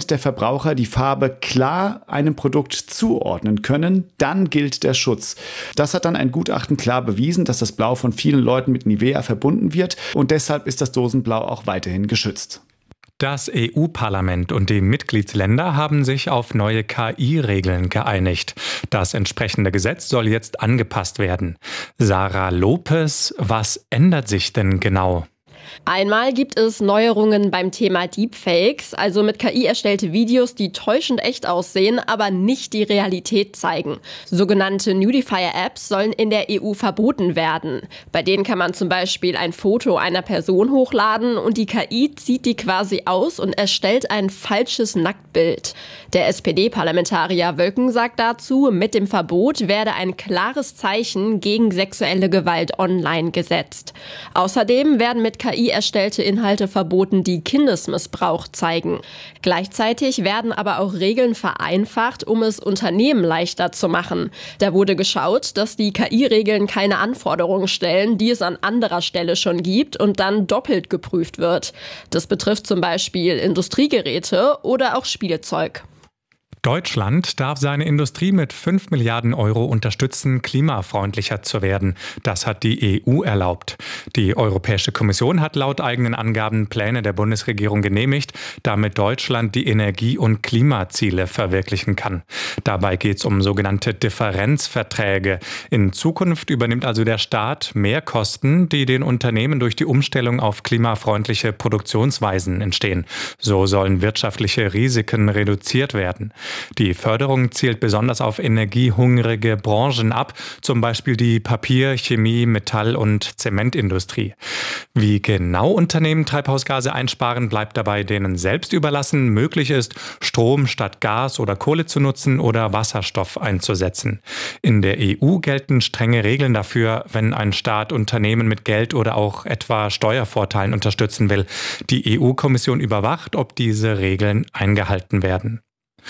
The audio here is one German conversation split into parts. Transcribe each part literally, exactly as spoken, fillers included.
Sobald der Verbraucher die Farbe klar einem Produkt zuordnen können, dann gilt der Schutz. Das hat dann ein Gutachten klar bewiesen, dass das Blau von vielen Leuten mit Nivea verbunden wird und deshalb ist das Dosenblau auch weiterhin geschützt. Das E U-Parlament und die Mitgliedsländer haben sich auf neue K I-Regeln geeinigt. Das entsprechende Gesetz soll jetzt angepasst werden. Sarah Lopez, was ändert sich denn genau? Einmal gibt es Neuerungen beim Thema Deepfakes, also mit K I erstellte Videos, die täuschend echt aussehen, aber nicht die Realität zeigen. Sogenannte Nudifier-Apps sollen in der E U verboten werden. Bei denen kann man zum Beispiel ein Foto einer Person hochladen und die K I zieht die quasi aus und erstellt ein falsches Nacktbild. Der S P D-Parlamentarier Wölken sagt dazu, mit dem Verbot werde ein klares Zeichen gegen sexuelle Gewalt online gesetzt. Außerdem werden mit K I erstellte Inhalte verboten, die Kindesmissbrauch zeigen. Gleichzeitig werden aber auch Regeln vereinfacht, um es Unternehmen leichter zu machen. Da wurde geschaut, dass die K I-Regeln keine Anforderungen stellen, die es an anderer Stelle schon gibt und dann doppelt geprüft wird. Das betrifft zum Beispiel Industriegeräte oder auch Spielzeug. Deutschland darf seine Industrie mit fünf Milliarden Euro unterstützen, klimafreundlicher zu werden. Das hat die E U erlaubt. Die Europäische Kommission hat laut eigenen Angaben Pläne der Bundesregierung genehmigt, damit Deutschland die Energie- und Klimaziele verwirklichen kann. Dabei geht es um sogenannte Differenzverträge. In Zukunft übernimmt also der Staat mehr Kosten, die den Unternehmen durch die Umstellung auf klimafreundliche Produktionsweisen entstehen. So sollen wirtschaftliche Risiken reduziert werden. Die Förderung zielt besonders auf energiehungrige Branchen ab, zum Beispiel die Papier-, Chemie-, Metall- und Zementindustrie. Wie genau Unternehmen Treibhausgase einsparen, bleibt dabei denen selbst überlassen. Möglich ist, Strom statt Gas oder Kohle zu nutzen oder Wasserstoff einzusetzen. In der E U gelten strenge Regeln dafür, wenn ein Staat Unternehmen mit Geld oder auch etwa Steuervorteilen unterstützen will. Die E U-Kommission überwacht, ob diese Regeln eingehalten werden.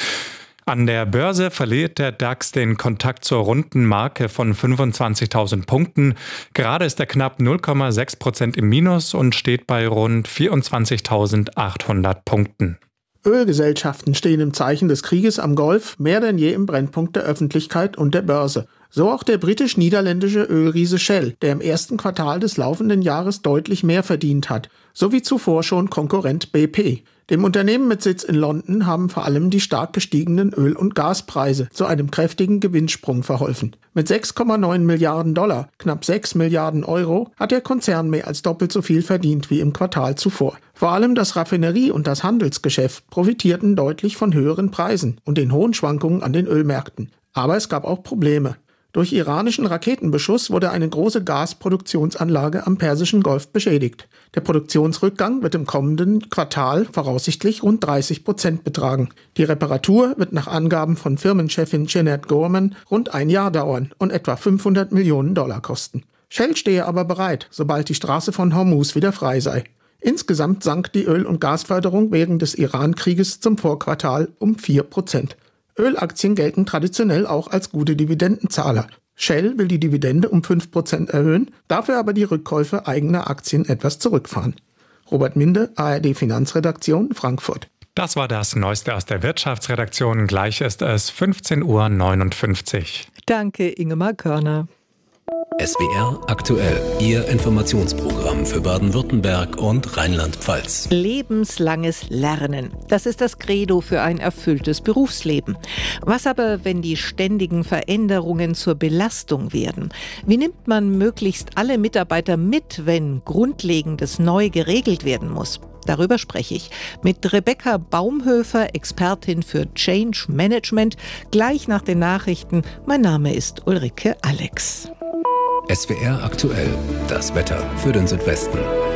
An der Börse verliert der DAX den Kontakt zur runden Marke von fünfundzwanzigtausend Punkten. Gerade ist er knapp null Komma sechs Prozent im Minus und steht bei rund vierundzwanzigtausendachthundert Punkten. Ölgesellschaften stehen im Zeichen des Krieges am Golf mehr denn je im Brennpunkt der Öffentlichkeit und der Börse. So auch der britisch-niederländische Ölriese Shell, der im ersten Quartal des laufenden Jahres deutlich mehr verdient hat, so wie zuvor schon Konkurrent B P. Dem Unternehmen mit Sitz in London haben vor allem die stark gestiegenen Öl- und Gaspreise zu einem kräftigen Gewinnsprung verholfen. Mit sechs Komma neun Milliarden Dollar, knapp sechs Milliarden Euro, hat der Konzern mehr als doppelt so viel verdient wie im Quartal zuvor. Vor allem das Raffinerie- und das Handelsgeschäft profitierten deutlich von höheren Preisen und den hohen Schwankungen an den Ölmärkten. Aber es gab auch Probleme. Durch iranischen Raketenbeschuss wurde eine große Gasproduktionsanlage am Persischen Golf beschädigt. Der Produktionsrückgang wird im kommenden Quartal voraussichtlich rund dreißig Prozent betragen. Die Reparatur wird nach Angaben von Firmenchefin Jeanette Gorman rund ein Jahr dauern und etwa fünfhundert Millionen Dollar kosten. Shell stehe aber bereit, sobald die Straße von Hormuz wieder frei sei. Insgesamt sank die Öl- und Gasförderung während des Iran-Krieges zum Vorquartal um vier Prozent. Ölaktien gelten traditionell auch als gute Dividendenzahler. Shell will die Dividende um fünf Prozent erhöhen, dafür aber die Rückkäufe eigener Aktien etwas zurückfahren. Robert Minde, A R D Finanzredaktion, Frankfurt. Das war das Neueste aus der Wirtschaftsredaktion. Gleich ist es fünfzehn Uhr neunundfünfzig. Danke, Ingemar Körner. S W R aktuell, Ihr Informationsprogramm für Baden-Württemberg und Rheinland-Pfalz. Lebenslanges Lernen. Das ist das Credo für ein erfülltes Berufsleben. Was aber, wenn die ständigen Veränderungen zur Belastung werden? Wie nimmt man möglichst alle Mitarbeiter mit, wenn Grundlegendes neu geregelt werden muss? Darüber spreche ich mit Rebecca Baumhöfer, Expertin für Change Management, gleich nach den Nachrichten. Mein Name ist Ulrike Alex. S W R aktuell, das Wetter für den Südwesten.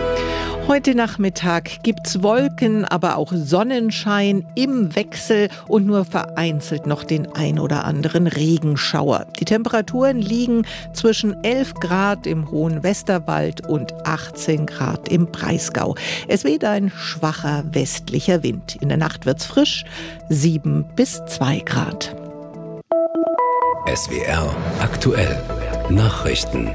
Heute Nachmittag gibt's Wolken, aber auch Sonnenschein im Wechsel und nur vereinzelt noch den ein oder anderen Regenschauer. Die Temperaturen liegen zwischen elf Grad im hohen Westerwald und achtzehn Grad im Breisgau. Es weht ein schwacher westlicher Wind. In der Nacht wird's frisch, sieben bis zwei Grad. S W R aktuell. Nachrichten.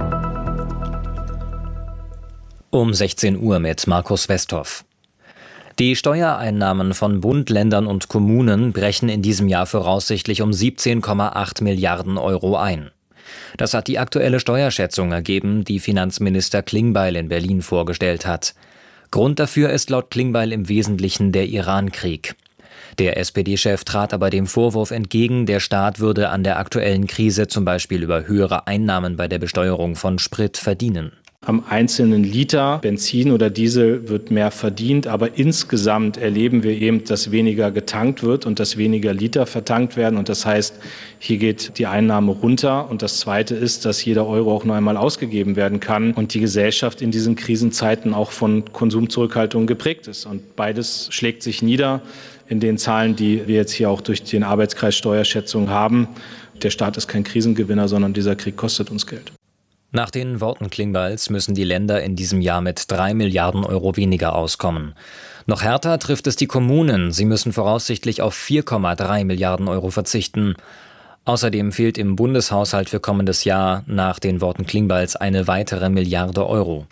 Um sechzehn Uhr mit Markus Westhoff. Die Steuereinnahmen von Bund, Ländern und Kommunen brechen in diesem Jahr voraussichtlich um siebzehn Komma acht Milliarden Euro ein. Das hat die aktuelle Steuerschätzung ergeben, die Finanzminister Klingbeil in Berlin vorgestellt hat. Grund dafür ist laut Klingbeil im Wesentlichen der Iran-Krieg. Der S P D-Chef trat aber dem Vorwurf entgegen, der Staat würde an der aktuellen Krise zum Beispiel über höhere Einnahmen bei der Besteuerung von Sprit verdienen. Am einzelnen Liter Benzin oder Diesel wird mehr verdient, aber insgesamt erleben wir eben, dass weniger getankt wird und dass weniger Liter vertankt werden. Und das heißt, hier geht die Einnahme runter. Und das Zweite ist, dass jeder Euro auch nur einmal ausgegeben werden kann und die Gesellschaft in diesen Krisenzeiten auch von Konsumzurückhaltung geprägt ist. Und beides schlägt sich nieder in den Zahlen, die wir jetzt hier auch durch den Arbeitskreis Steuerschätzung haben. Der Staat ist kein Krisengewinner, sondern dieser Krieg kostet uns Geld. Nach den Worten Klingbeils müssen die Länder in diesem Jahr mit drei Milliarden Euro weniger auskommen. Noch härter trifft es die Kommunen. Sie müssen voraussichtlich auf vier Komma drei Milliarden Euro verzichten. Außerdem fehlt im Bundeshaushalt für kommendes Jahr nach den Worten Klingbeils eine weitere Milliarde Euro.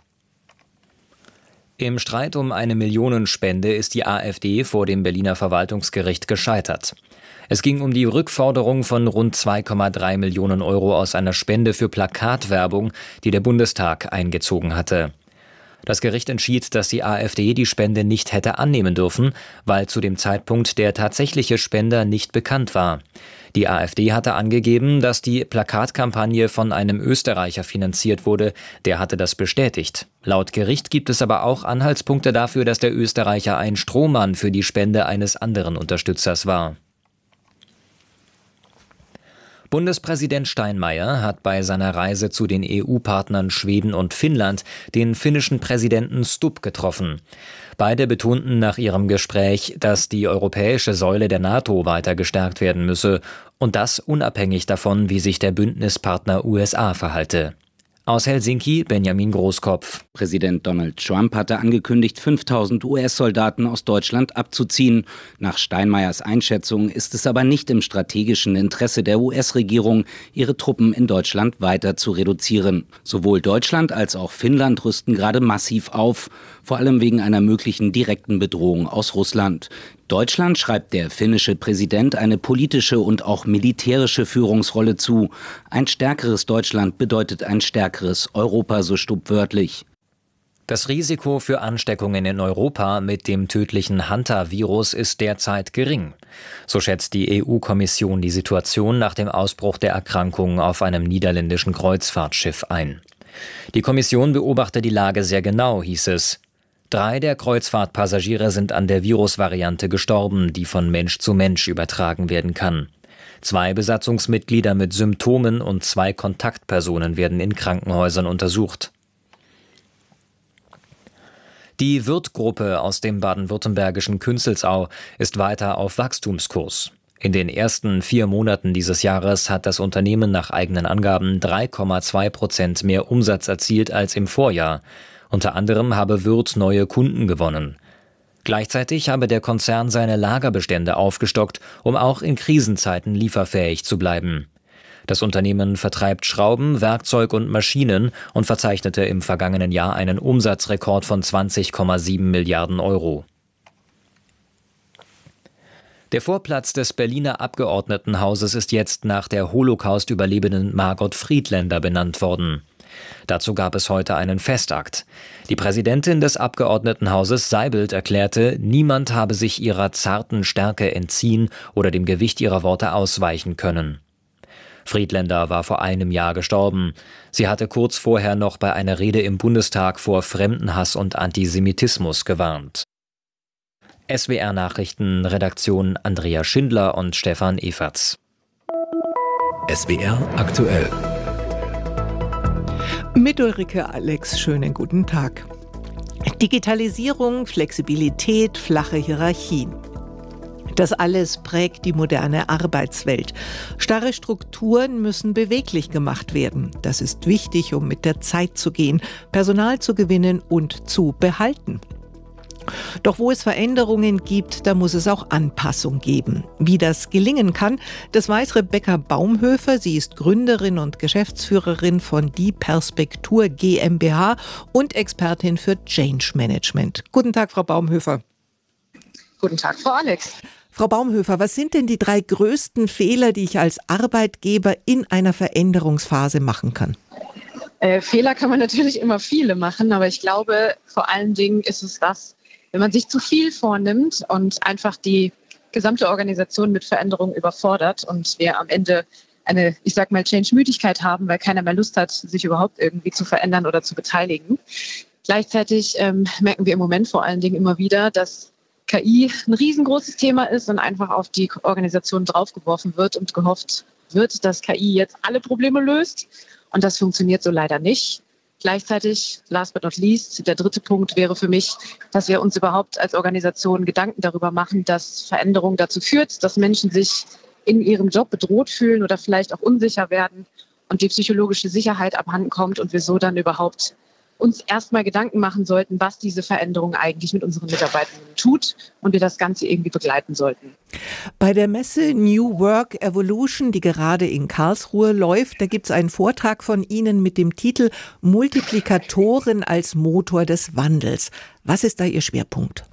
Im Streit um eine Millionenspende ist die AfD vor dem Berliner Verwaltungsgericht gescheitert. Es ging um die Rückforderung von rund zwei Komma drei Millionen Euro aus einer Spende für Plakatwerbung, die der Bundestag eingezogen hatte. Das Gericht entschied, dass die AfD die Spende nicht hätte annehmen dürfen, weil zu dem Zeitpunkt der tatsächliche Spender nicht bekannt war. Die AfD hatte angegeben, dass die Plakatkampagne von einem Österreicher finanziert wurde, der hatte das bestätigt. Laut Gericht gibt es aber auch Anhaltspunkte dafür, dass der Österreicher ein Strohmann für die Spende eines anderen Unterstützers war. Bundespräsident Steinmeier hat bei seiner Reise zu den E U-Partnern Schweden und Finnland den finnischen Präsidenten Stubb getroffen. Beide betonten nach ihrem Gespräch, dass die europäische Säule der NATO weiter gestärkt werden müsse und das unabhängig davon, wie sich der Bündnispartner U S A verhalte. Aus Helsinki, Benjamin Großkopf. Präsident Donald Trump hatte angekündigt, fünftausend U S-Soldaten aus Deutschland abzuziehen. Nach Steinmeiers Einschätzung ist es aber nicht im strategischen Interesse der U S-Regierung, ihre Truppen in Deutschland weiter zu reduzieren. Sowohl Deutschland als auch Finnland rüsten gerade massiv auf, vor allem wegen einer möglichen direkten Bedrohung aus Russland. Deutschland schreibt der finnische Präsident eine politische und auch militärische Führungsrolle zu. Ein stärkeres Deutschland bedeutet ein stärkeres Europa, so Stubb wörtlich. Das Risiko für Ansteckungen in Europa mit dem tödlichen Hanta-Virus ist derzeit gering. So schätzt die E U-Kommission die Situation nach dem Ausbruch der Erkrankung auf einem niederländischen Kreuzfahrtschiff ein. Die Kommission beobachtet die Lage sehr genau, hieß es. Drei der Kreuzfahrtpassagiere sind an der Virusvariante gestorben, die von Mensch zu Mensch übertragen werden kann. Zwei Besatzungsmitglieder mit Symptomen und zwei Kontaktpersonen werden in Krankenhäusern untersucht. Die Wirth-Gruppe aus dem baden-württembergischen Künzelsau ist weiter auf Wachstumskurs. In den ersten vier Monaten dieses Jahres hat das Unternehmen nach eigenen Angaben drei Komma zwei Prozent mehr Umsatz erzielt als im Vorjahr. Unter anderem habe Wirth neue Kunden gewonnen. Gleichzeitig habe der Konzern seine Lagerbestände aufgestockt, um auch in Krisenzeiten lieferfähig zu bleiben. Das Unternehmen vertreibt Schrauben, Werkzeug und Maschinen und verzeichnete im vergangenen Jahr einen Umsatzrekord von zwanzig Komma sieben Milliarden Euro. Der Vorplatz des Berliner Abgeordnetenhauses ist jetzt nach der Holocaust-Überlebenden Margot Friedländer benannt worden. Dazu gab es heute einen Festakt. Die Präsidentin des Abgeordnetenhauses Seibelt erklärte, niemand habe sich ihrer zarten Stärke entziehen oder dem Gewicht ihrer Worte ausweichen können. Friedländer war vor einem Jahr gestorben. Sie hatte kurz vorher noch bei einer Rede im Bundestag vor Fremdenhass und Antisemitismus gewarnt. S W R Nachrichten, Redaktion Andrea Schindler und Stefan Everts. S W R aktuell. Mit Ulrike Alex, schönen guten Tag. Digitalisierung, Flexibilität, flache Hierarchien. Das alles prägt die moderne Arbeitswelt. Starre Strukturen müssen beweglich gemacht werden. Das ist wichtig, um mit der Zeit zu gehen, Personal zu gewinnen und zu behalten. Doch wo es Veränderungen gibt, da muss es auch Anpassung geben. Wie das gelingen kann, das weiß Rebecca Baumhöfer. Sie ist Gründerin und Geschäftsführerin von Die Perspektur GmbH und Expertin für Change Management. Guten Tag, Frau Baumhöfer. Guten Tag, Frau Alex. Frau Baumhöfer, was sind denn die drei größten Fehler, die ich als Arbeitgeber in einer Veränderungsphase machen kann? Äh, Fehler kann man natürlich immer viele machen, aber ich glaube, vor allen Dingen ist es das, wenn man sich zu viel vornimmt und einfach die gesamte Organisation mit Veränderungen überfordert und wir am Ende eine, ich sag mal, Change-Müdigkeit haben, weil keiner mehr Lust hat, sich überhaupt irgendwie zu verändern oder zu beteiligen. Gleichzeitig ähm, merken wir im Moment vor allen Dingen immer wieder, dass K I ein riesengroßes Thema ist und einfach auf die Organisation draufgeworfen wird und gehofft wird, dass K I jetzt alle Probleme löst. Und das funktioniert so leider nicht. Gleichzeitig, last but not least, der dritte Punkt wäre für mich, dass wir uns überhaupt als Organisation Gedanken darüber machen, dass Veränderung dazu führt, dass Menschen sich in ihrem Job bedroht fühlen oder vielleicht auch unsicher werden und die psychologische Sicherheit abhanden kommt und wir so dann überhaupt uns erstmal Gedanken machen sollten, was diese Veränderung eigentlich mit unseren Mitarbeitenden tut und wir das Ganze irgendwie begleiten sollten. Bei der Messe New Work Evolution, die gerade in Karlsruhe läuft, da gibt es einen Vortrag von Ihnen mit dem Titel Multiplikatoren als Motor des Wandels. Was ist da Ihr Schwerpunkt?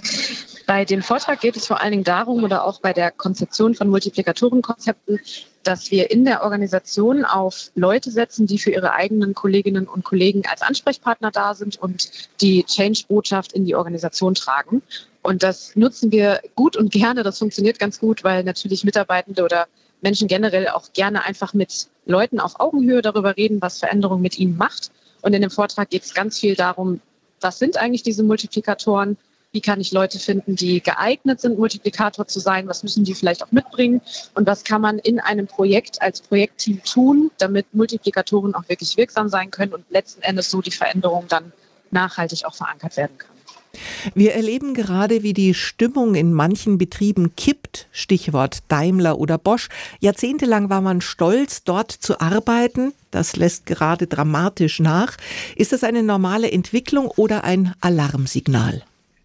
Bei dem Vortrag geht es vor allen Dingen darum oder auch bei der Konzeption von Multiplikatorenkonzepten, dass wir in der Organisation auf Leute setzen, die für ihre eigenen Kolleginnen und Kollegen als Ansprechpartner da sind und die Change-Botschaft in die Organisation tragen. Und das nutzen wir gut und gerne. Das funktioniert ganz gut, weil natürlich Mitarbeitende oder Menschen generell auch gerne einfach mit Leuten auf Augenhöhe darüber reden, was Veränderung mit ihnen macht. Und in dem Vortrag geht es ganz viel darum, was sind eigentlich diese Multiplikatoren? Wie kann ich Leute finden, die geeignet sind, Multiplikator zu sein? Was müssen die vielleicht auch mitbringen? Und was kann man in einem Projekt als Projektteam tun, damit Multiplikatoren auch wirklich wirksam sein können und letzten Endes so die Veränderung dann nachhaltig auch verankert werden kann? Wir erleben gerade, wie die Stimmung in manchen Betrieben kippt. Stichwort Daimler oder Bosch. Jahrzehntelang war man stolz, dort zu arbeiten. Das lässt gerade dramatisch nach. Ist das eine normale Entwicklung oder ein Alarmsignal?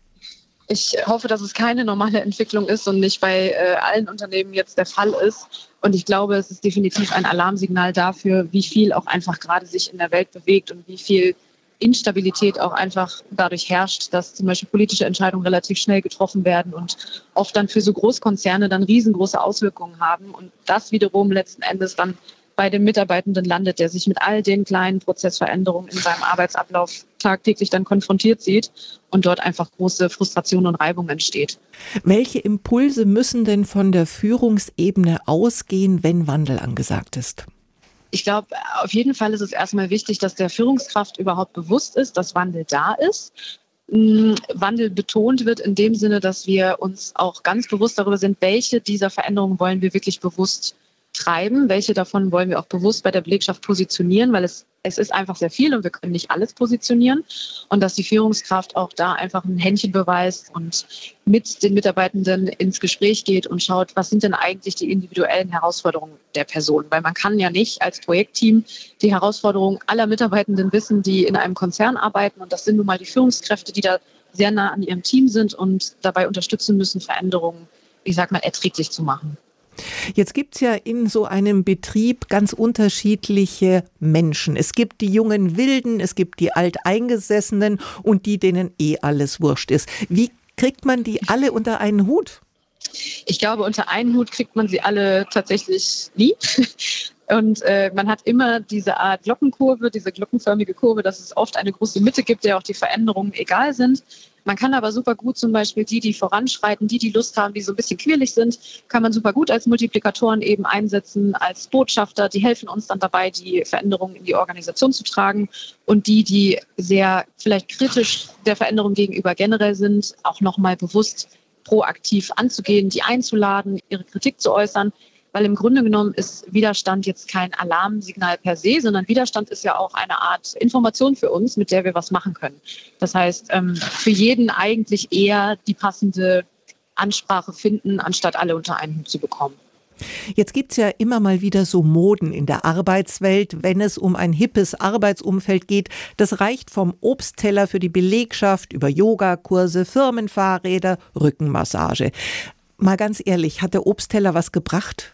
Ich hoffe, dass es keine normale Entwicklung ist und nicht bei äh, allen Unternehmen jetzt der Fall ist. Und ich glaube, es ist definitiv ein Alarmsignal dafür, wie viel auch einfach gerade sich in der Welt bewegt und wie viel Instabilität auch einfach dadurch herrscht, dass zum Beispiel politische Entscheidungen relativ schnell getroffen werden und oft dann für so Großkonzerne dann riesengroße Auswirkungen haben. Und das wiederum letzten Endes dann bei dem Mitarbeitenden landet, der sich mit all den kleinen Prozessveränderungen in seinem Arbeitsablauf tagtäglich dann konfrontiert sieht und dort einfach große Frustration und Reibung entsteht. Welche Impulse müssen denn von der Führungsebene ausgehen, wenn Wandel angesagt ist? Ich glaube, auf jeden Fall ist es erstmal wichtig, dass der Führungskraft überhaupt bewusst ist, dass Wandel da ist. Wandel betont wird in dem Sinne, dass wir uns auch ganz bewusst darüber sind, welche dieser Veränderungen wollen wir wirklich bewusst treiben, welche davon wollen wir auch bewusst bei der Belegschaft positionieren, weil es, es ist einfach sehr viel und wir können nicht alles positionieren und dass die Führungskraft auch da einfach ein Händchen beweist und mit den Mitarbeitenden ins Gespräch geht und schaut, was sind denn eigentlich die individuellen Herausforderungen der Person, weil man kann ja nicht als Projektteam die Herausforderungen aller Mitarbeitenden wissen, die in einem Konzern arbeiten und das sind nun mal die Führungskräfte, die da sehr nah an ihrem Team sind und dabei unterstützen müssen, Veränderungen, ich sag mal, erträglich zu machen. Jetzt gibt es ja in so einem Betrieb ganz unterschiedliche Menschen. Es gibt die jungen Wilden, es gibt die Alteingesessenen und die, denen eh alles wurscht ist. Wie kriegt man die alle unter einen Hut? Ich glaube, unter einen Hut kriegt man sie alle tatsächlich nie. Und äh, man hat immer diese Art Glockenkurve, diese glockenförmige Kurve, dass es oft eine große Mitte gibt, der auch die Veränderungen egal sind. Man kann aber super gut zum Beispiel die, die voranschreiten, die, die Lust haben, die so ein bisschen quirlig sind, kann man super gut als Multiplikatoren eben einsetzen, als Botschafter. Die helfen uns dann dabei, die Veränderungen in die Organisation zu tragen. Und die, die sehr vielleicht kritisch der Veränderung gegenüber generell sind, auch nochmal bewusst proaktiv anzugehen, die einzuladen, ihre Kritik zu äußern. Weil im Grunde genommen ist Widerstand jetzt kein Alarmsignal per se, sondern Widerstand ist ja auch eine Art Information für uns, mit der wir was machen können. Das heißt, für jeden eigentlich eher die passende Ansprache finden, anstatt alle unter einen Hut zu bekommen. Jetzt gibt es ja immer mal wieder so Moden in der Arbeitswelt, wenn es um ein hippes Arbeitsumfeld geht. Das reicht vom Obstteller für die Belegschaft über Yogakurse, Firmenfahrräder, Rückenmassage. Mal ganz ehrlich, hat der Obstteller was gebracht?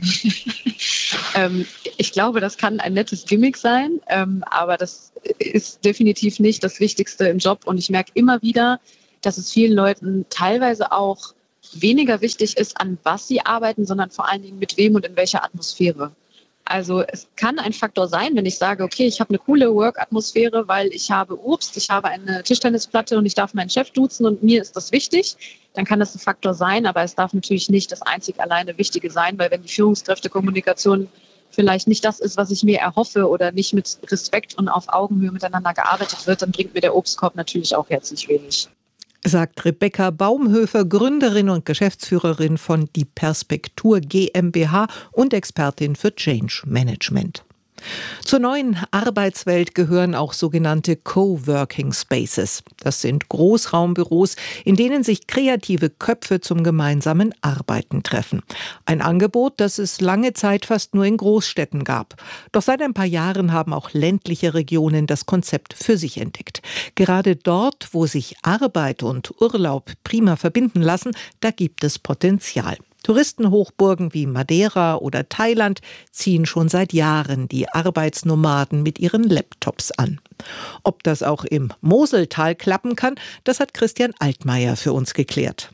ähm, ich glaube, das kann ein nettes Gimmick sein, ähm, aber das ist definitiv nicht das Wichtigste im Job. Und ich merke immer wieder, dass es vielen Leuten teilweise auch weniger wichtig ist, an was sie arbeiten, sondern vor allen Dingen mit wem und in welcher Atmosphäre. Also es kann ein Faktor sein, wenn ich sage, okay, ich habe eine coole Work-Atmosphäre, weil ich habe Obst, ich habe eine Tischtennisplatte und ich darf meinen Chef duzen und mir ist das wichtig, dann kann das ein Faktor sein, aber es darf natürlich nicht das einzig alleine Wichtige sein, weil wenn die Führungskräftekommunikation vielleicht nicht das ist, was ich mir erhoffe oder nicht mit Respekt und auf Augenhöhe miteinander gearbeitet wird, dann bringt mir der Obstkorb natürlich auch herzlich wenig. Sagt Rebecca Baumhöfer, Gründerin und Geschäftsführerin von Die Perspektur GmbH und Expertin für Change Management. Zur neuen Arbeitswelt gehören auch sogenannte Coworking Spaces. Das sind Großraumbüros, in denen sich kreative Köpfe zum gemeinsamen Arbeiten treffen. Ein Angebot, das es lange Zeit fast nur in Großstädten gab. Doch seit ein paar Jahren haben auch ländliche Regionen das Konzept für sich entdeckt. Gerade dort, wo sich Arbeit und Urlaub prima verbinden lassen, da gibt es Potenzial. Touristenhochburgen wie Madeira oder Thailand ziehen schon seit Jahren die Arbeitsnomaden mit ihren Laptops an. Ob das auch im Moseltal klappen kann, das hat Christian Altmaier für uns geklärt.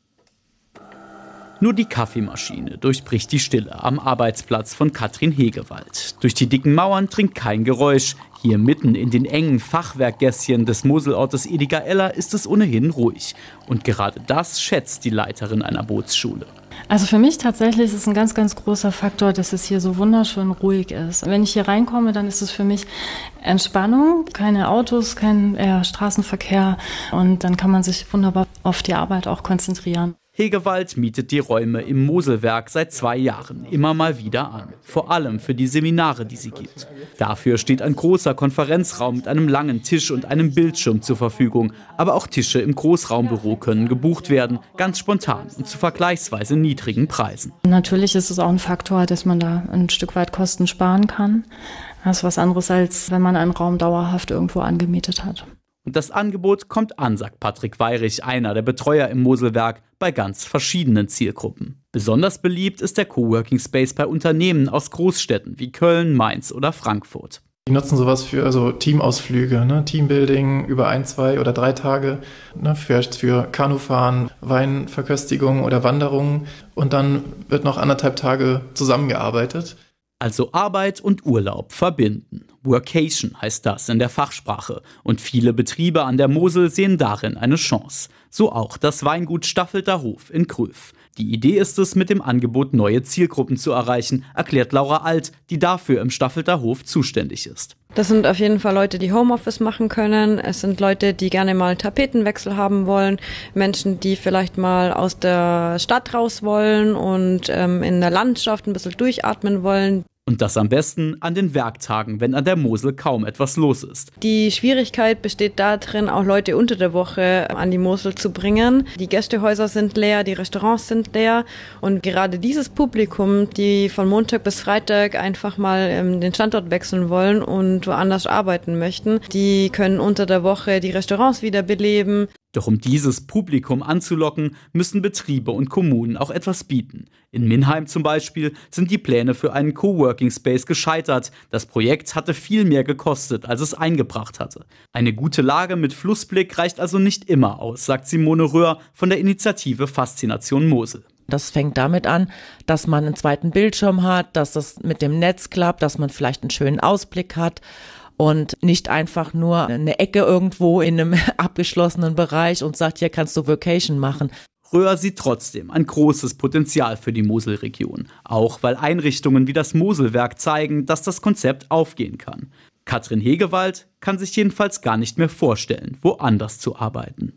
Nur die Kaffeemaschine durchbricht die Stille am Arbeitsplatz von Katrin Hegewald. Durch die dicken Mauern dringt kein Geräusch. Hier mitten in den engen Fachwerkgässchen des Moselortes Edigaella ist es ohnehin ruhig. Und gerade das schätzt die Leiterin einer Bootsschule. Also für mich tatsächlich ist es ein ganz, ganz großer Faktor, dass es hier so wunderschön ruhig ist. Wenn ich hier reinkomme, dann ist es für mich Entspannung, keine Autos, kein eher Straßenverkehr und dann kann man sich wunderbar auf die Arbeit auch konzentrieren. Hegewald mietet die Räume im Moselwerk seit zwei Jahren immer mal wieder an. Vor allem für die Seminare, die sie gibt. Dafür steht ein großer Konferenzraum mit einem langen Tisch und einem Bildschirm zur Verfügung. Aber auch Tische im Großraumbüro können gebucht werden, ganz spontan und zu vergleichsweise niedrigen Preisen. Natürlich ist es auch ein Faktor, dass man da ein Stück weit Kosten sparen kann. Das ist was anderes, als wenn man einen Raum dauerhaft irgendwo angemietet hat. Und das Angebot kommt an, sagt Patrick Weirich, einer der Betreuer im Moselwerk, bei ganz verschiedenen Zielgruppen. Besonders beliebt ist der Coworking Space bei Unternehmen aus Großstädten wie Köln, Mainz oder Frankfurt. Die nutzen sowas für also Teamausflüge, ne? Teambuilding über ein, zwei oder drei Tage, ne? für, für Kanufahren, Weinverköstigung oder Wanderungen. Und dann wird noch anderthalb Tage zusammengearbeitet. Also Arbeit und Urlaub verbinden. Workation heißt das in der Fachsprache. Und viele Betriebe an der Mosel sehen darin eine Chance. So auch das Weingut Staffelter Hof in Kröv. Die Idee ist es, mit dem Angebot neue Zielgruppen zu erreichen, erklärt Laura Alt, die dafür im Staffelter Hof zuständig ist. Das sind auf jeden Fall Leute, die Homeoffice machen können. Es sind Leute, die gerne mal einen Tapetenwechsel haben wollen. Menschen, die vielleicht mal aus der Stadt raus wollen und ähm, in der Landschaft ein bisschen durchatmen wollen. Und das am besten an den Werktagen, wenn an der Mosel kaum etwas los ist. Die Schwierigkeit besteht darin, auch Leute unter der Woche an die Mosel zu bringen. Die Gästehäuser sind leer, die Restaurants sind leer. Und gerade dieses Publikum, die von Montag bis Freitag einfach mal ähm, den Standort wechseln wollen und woanders arbeiten möchten, die können unter der Woche die Restaurants wieder beleben. Doch um dieses Publikum anzulocken, müssen Betriebe und Kommunen auch etwas bieten. In Minheim zum Beispiel sind die Pläne für einen Coworking Space gescheitert. Das Projekt hatte viel mehr gekostet, als es eingebracht hatte. Eine gute Lage mit Flussblick reicht also nicht immer aus, sagt Simone Röhr von der Initiative Faszination Mosel. Das fängt damit an, dass man einen zweiten Bildschirm hat, dass das mit dem Netz klappt, dass man vielleicht einen schönen Ausblick hat. Und nicht einfach nur eine Ecke irgendwo in einem abgeschlossenen Bereich und sagt, hier kannst du Vacation machen. Röhr sieht trotzdem ein großes Potenzial für die Moselregion. Auch weil Einrichtungen wie das Moselwerk zeigen, dass das Konzept aufgehen kann. Katrin Hegewald kann sich jedenfalls gar nicht mehr vorstellen, woanders zu arbeiten.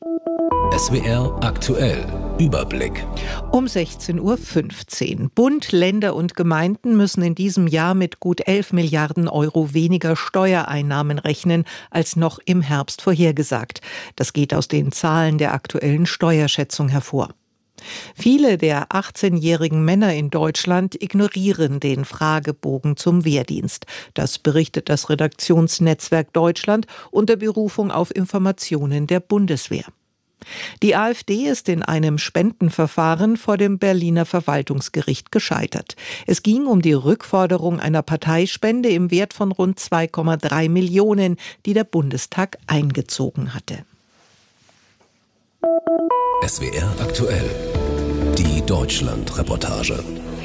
S W R aktuell. Überblick. Um sechzehn Uhr fünfzehn. Bund, Länder und Gemeinden müssen in diesem Jahr mit gut elf Milliarden Euro weniger Steuereinnahmen rechnen, als noch im Herbst vorhergesagt. Das geht aus den Zahlen der aktuellen Steuerschätzung hervor. Viele der achtzehnjährigen Männer in Deutschland ignorieren den Fragebogen zum Wehrdienst. Das berichtet das Redaktionsnetzwerk Deutschland unter Berufung auf Informationen der Bundeswehr. Die AfD ist in einem Spendenverfahren vor dem Berliner Verwaltungsgericht gescheitert. Es ging um die Rückforderung einer Parteispende im Wert von rund zwei Komma drei Millionen, die der Bundestag eingezogen hatte. S W R aktuell. Die Deutschland-Reportage.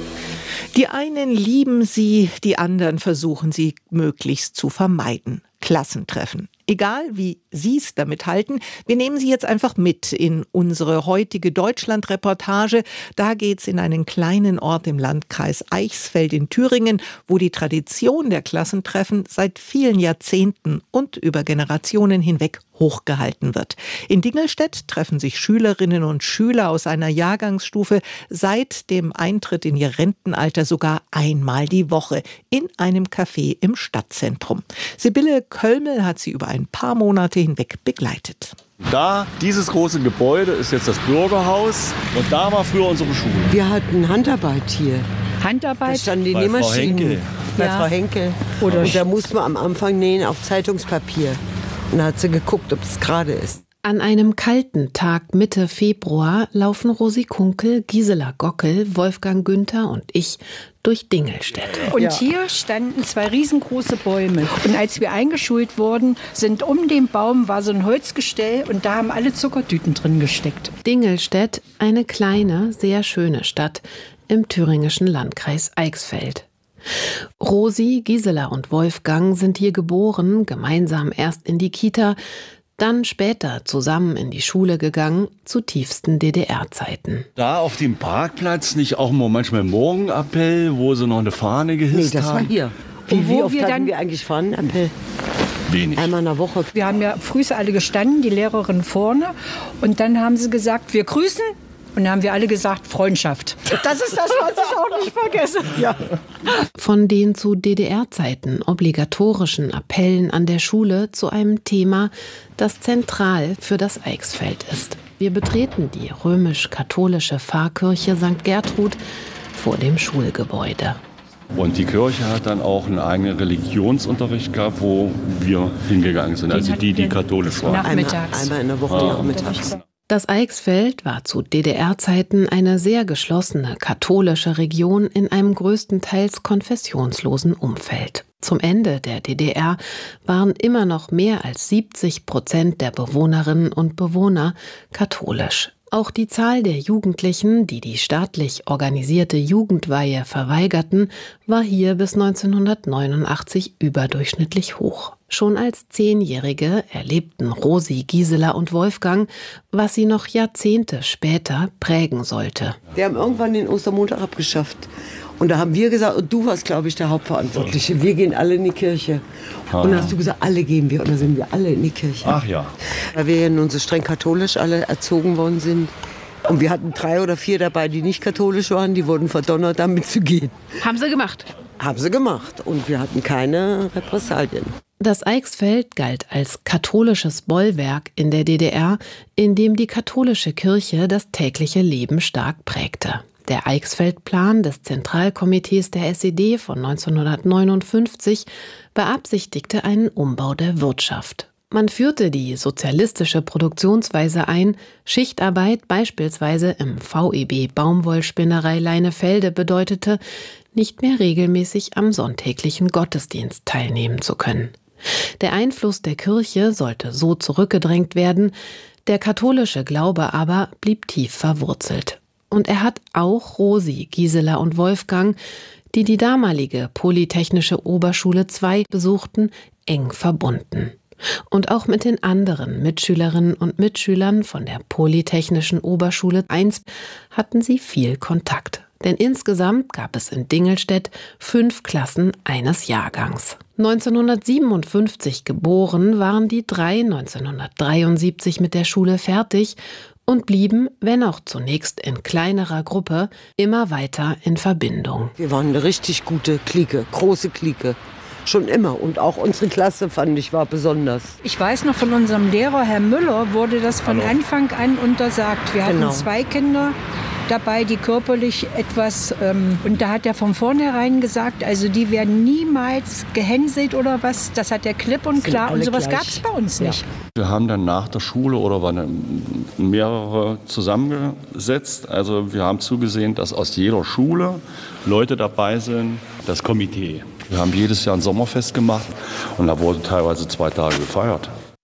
Die einen lieben sie, die anderen versuchen sie möglichst zu vermeiden. Klassentreffen. Egal, wie Sie es damit halten, wir nehmen Sie jetzt einfach mit in unsere heutige Deutschland-Reportage. Da geht's in einen kleinen Ort im Landkreis Eichsfeld in Thüringen, wo die Tradition der Klassentreffen seit vielen Jahrzehnten und über Generationen hinweg hochgehalten wird. In Dingelstedt treffen sich Schülerinnen und Schüler aus einer Jahrgangsstufe seit dem Eintritt in ihr Rentenalter sogar einmal die Woche in einem Café im Stadtzentrum. Sibylle Kölmel hat sie über ein paar Monate hinweg begleitet. Da, dieses große Gebäude ist jetzt das Bürgerhaus und da war früher unsere Schule. Wir hatten Handarbeit hier. Handarbeit? Da standen die bei Nähmaschinen. Frau Henkel. Bei Ja. Frau Henkel. Oder und da musste man am Anfang nähen auf Zeitungspapier. Und da hat sie geguckt, ob es gerade ist. An einem kalten Tag Mitte Februar laufen Rosi Kunkel, Gisela Gockel, Wolfgang Günther und ich durch Dingelstedt. Und Ja. hier standen zwei riesengroße Bäume. Und als wir eingeschult wurden, sind um den Baum war so ein Holzgestell und da haben alle Zuckertüten drin gesteckt. Dingelstedt, eine kleine, sehr schöne Stadt im thüringischen Landkreis Eichsfeld. Rosi, Gisela und Wolfgang sind hier geboren, gemeinsam erst in die Kita, dann später zusammen in die Schule gegangen, zu tiefsten D D R-Zeiten. Da auf dem Parkplatz nicht auch mal manchmal Morgenappell, wo sie noch eine Fahne gehisst Nee, das war haben? hier. Und Wie, wo wie oft wir hatten dann- wir eigentlich Fahnenappell? Wenig. Einmal in der Woche. Wir haben ja früh alle gestanden, die Lehrerin vorne. Und dann haben sie gesagt, wir grüßen. Und dann haben wir alle gesagt, Freundschaft. Das ist das, was ich auch nicht vergesse. Ja. Von den zu D D R-Zeiten obligatorischen Appellen an der Schule zu einem Thema, das zentral für das Eichsfeld ist. Wir betreten die römisch-katholische Pfarrkirche Sankt Gertrud vor dem Schulgebäude. Und die Kirche hat dann auch einen eigenen Religionsunterricht gehabt, wo wir hingegangen sind. Also die, die katholisch waren. Nachmittags. Einmal in der Woche Ja. nachmittags. Das Eichsfeld war zu D D R-Zeiten eine sehr geschlossene katholische Region in einem größtenteils konfessionslosen Umfeld. Zum Ende der D D R waren immer noch mehr als siebzig Prozent der Bewohnerinnen und Bewohner katholisch. Auch die Zahl der Jugendlichen, die die staatlich organisierte Jugendweihe verweigerten, war hier bis neunzehnhundertneunundachtzig überdurchschnittlich hoch. Schon als Zehnjährige erlebten Rosi, Gisela und Wolfgang, was sie noch Jahrzehnte später prägen sollte. Wir haben irgendwann den Ostermontag abgeschafft. Und da haben wir gesagt, und du warst, glaube ich, der Hauptverantwortliche, wir gehen alle in die Kirche. Ah. Und dann hast du gesagt, alle gehen wir. Und dann sind wir alle in die Kirche. Ach ja. Weil wir ja nun so streng katholisch alle erzogen worden sind. Und wir hatten drei oder vier dabei, die nicht katholisch waren. Die wurden verdonnert, damit zu gehen. Haben sie gemacht? Haben sie gemacht. Und wir hatten keine Repressalien. Das Eichsfeld galt als katholisches Bollwerk in der D D R, in dem die katholische Kirche das tägliche Leben stark prägte. Der Eichsfeld-Plan des Zentralkomitees der S E D von neunzehnhundertneunundfünfzig beabsichtigte einen Umbau der Wirtschaft. Man führte die sozialistische Produktionsweise ein. Schichtarbeit beispielsweise im V E B Baumwollspinnerei Leinefelde bedeutete, nicht mehr regelmäßig am sonntäglichen Gottesdienst teilnehmen zu können. Der Einfluss der Kirche sollte so zurückgedrängt werden, der katholische Glaube aber blieb tief verwurzelt. Und er hat auch Rosi, Gisela und Wolfgang, die die damalige Polytechnische Oberschule zwei besuchten, eng verbunden. Und auch mit den anderen Mitschülerinnen und Mitschülern von der Polytechnischen Oberschule eins hatten sie viel Kontakt. Denn insgesamt gab es in Dingelstedt fünf Klassen eines Jahrgangs. neunzehnhundertsiebenundfünfzig geboren waren die drei neunzehnhundertdreiundsiebzig mit der Schule fertig und blieben, wenn auch zunächst in kleinerer Gruppe, immer weiter in Verbindung. Wir waren eine richtig gute Clique, große Clique. Schon immer. Und auch unsere Klasse, fand ich, war besonders. Ich weiß noch, von unserem Lehrer, Herr Müller, wurde das von Hallo. Anfang an untersagt. Wir Genau. hatten zwei Kinder dabei, die körperlich etwas, ähm, und da hat er von vornherein gesagt, also die werden niemals gehänselt oder was. Das hat er klipp und Sind klar. Und alle sowas gleich. gab es bei uns Ja. nicht. Wir haben dann nach der Schule oder waren mehrere zusammengesetzt. Also wir haben zugesehen, dass aus jeder Schule Leute dabei sind, das Komitee. Wir haben jedes Jahr ein Sommerfest gemacht und da wurde teilweise zwei Tage gefeiert.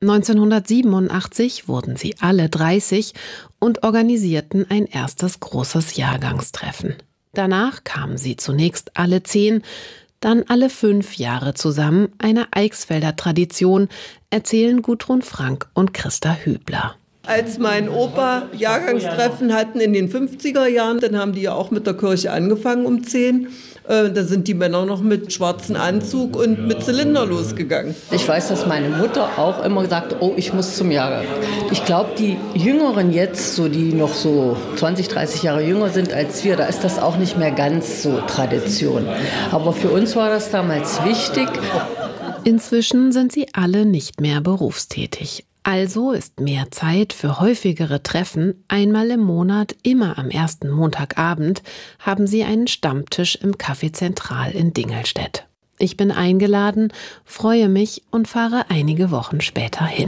neunzehnhundertsiebenundachtzig wurden sie alle dreißig und organisierten ein erstes großes Jahrgangstreffen. Danach kamen sie zunächst alle zehn, dann alle fünf Jahre zusammen, eine Eichsfelder Tradition, erzählen Gudrun Frank und Christa Hübler. Als mein Opa Jahrgangstreffen hatten in den fünfziger Jahren, dann haben die ja auch mit der Kirche angefangen um zehn. Äh, da sind die Männer noch mit schwarzem Anzug und mit Zylinder losgegangen. Ich weiß, dass meine Mutter auch immer sagt, oh, ich muss zum Jahrgang. Ich glaube, die Jüngeren jetzt, so die noch so zwanzig, dreißig Jahre jünger sind als wir, da ist das auch nicht mehr ganz so Tradition. Aber für uns war das damals wichtig. Inzwischen sind sie alle nicht mehr berufstätig. Also ist mehr Zeit für häufigere Treffen. Einmal im Monat, immer am ersten Montagabend, haben sie einen Stammtisch im Café Zentral in Dingelstedt. Ich bin eingeladen, freue mich und fahre einige Wochen später hin.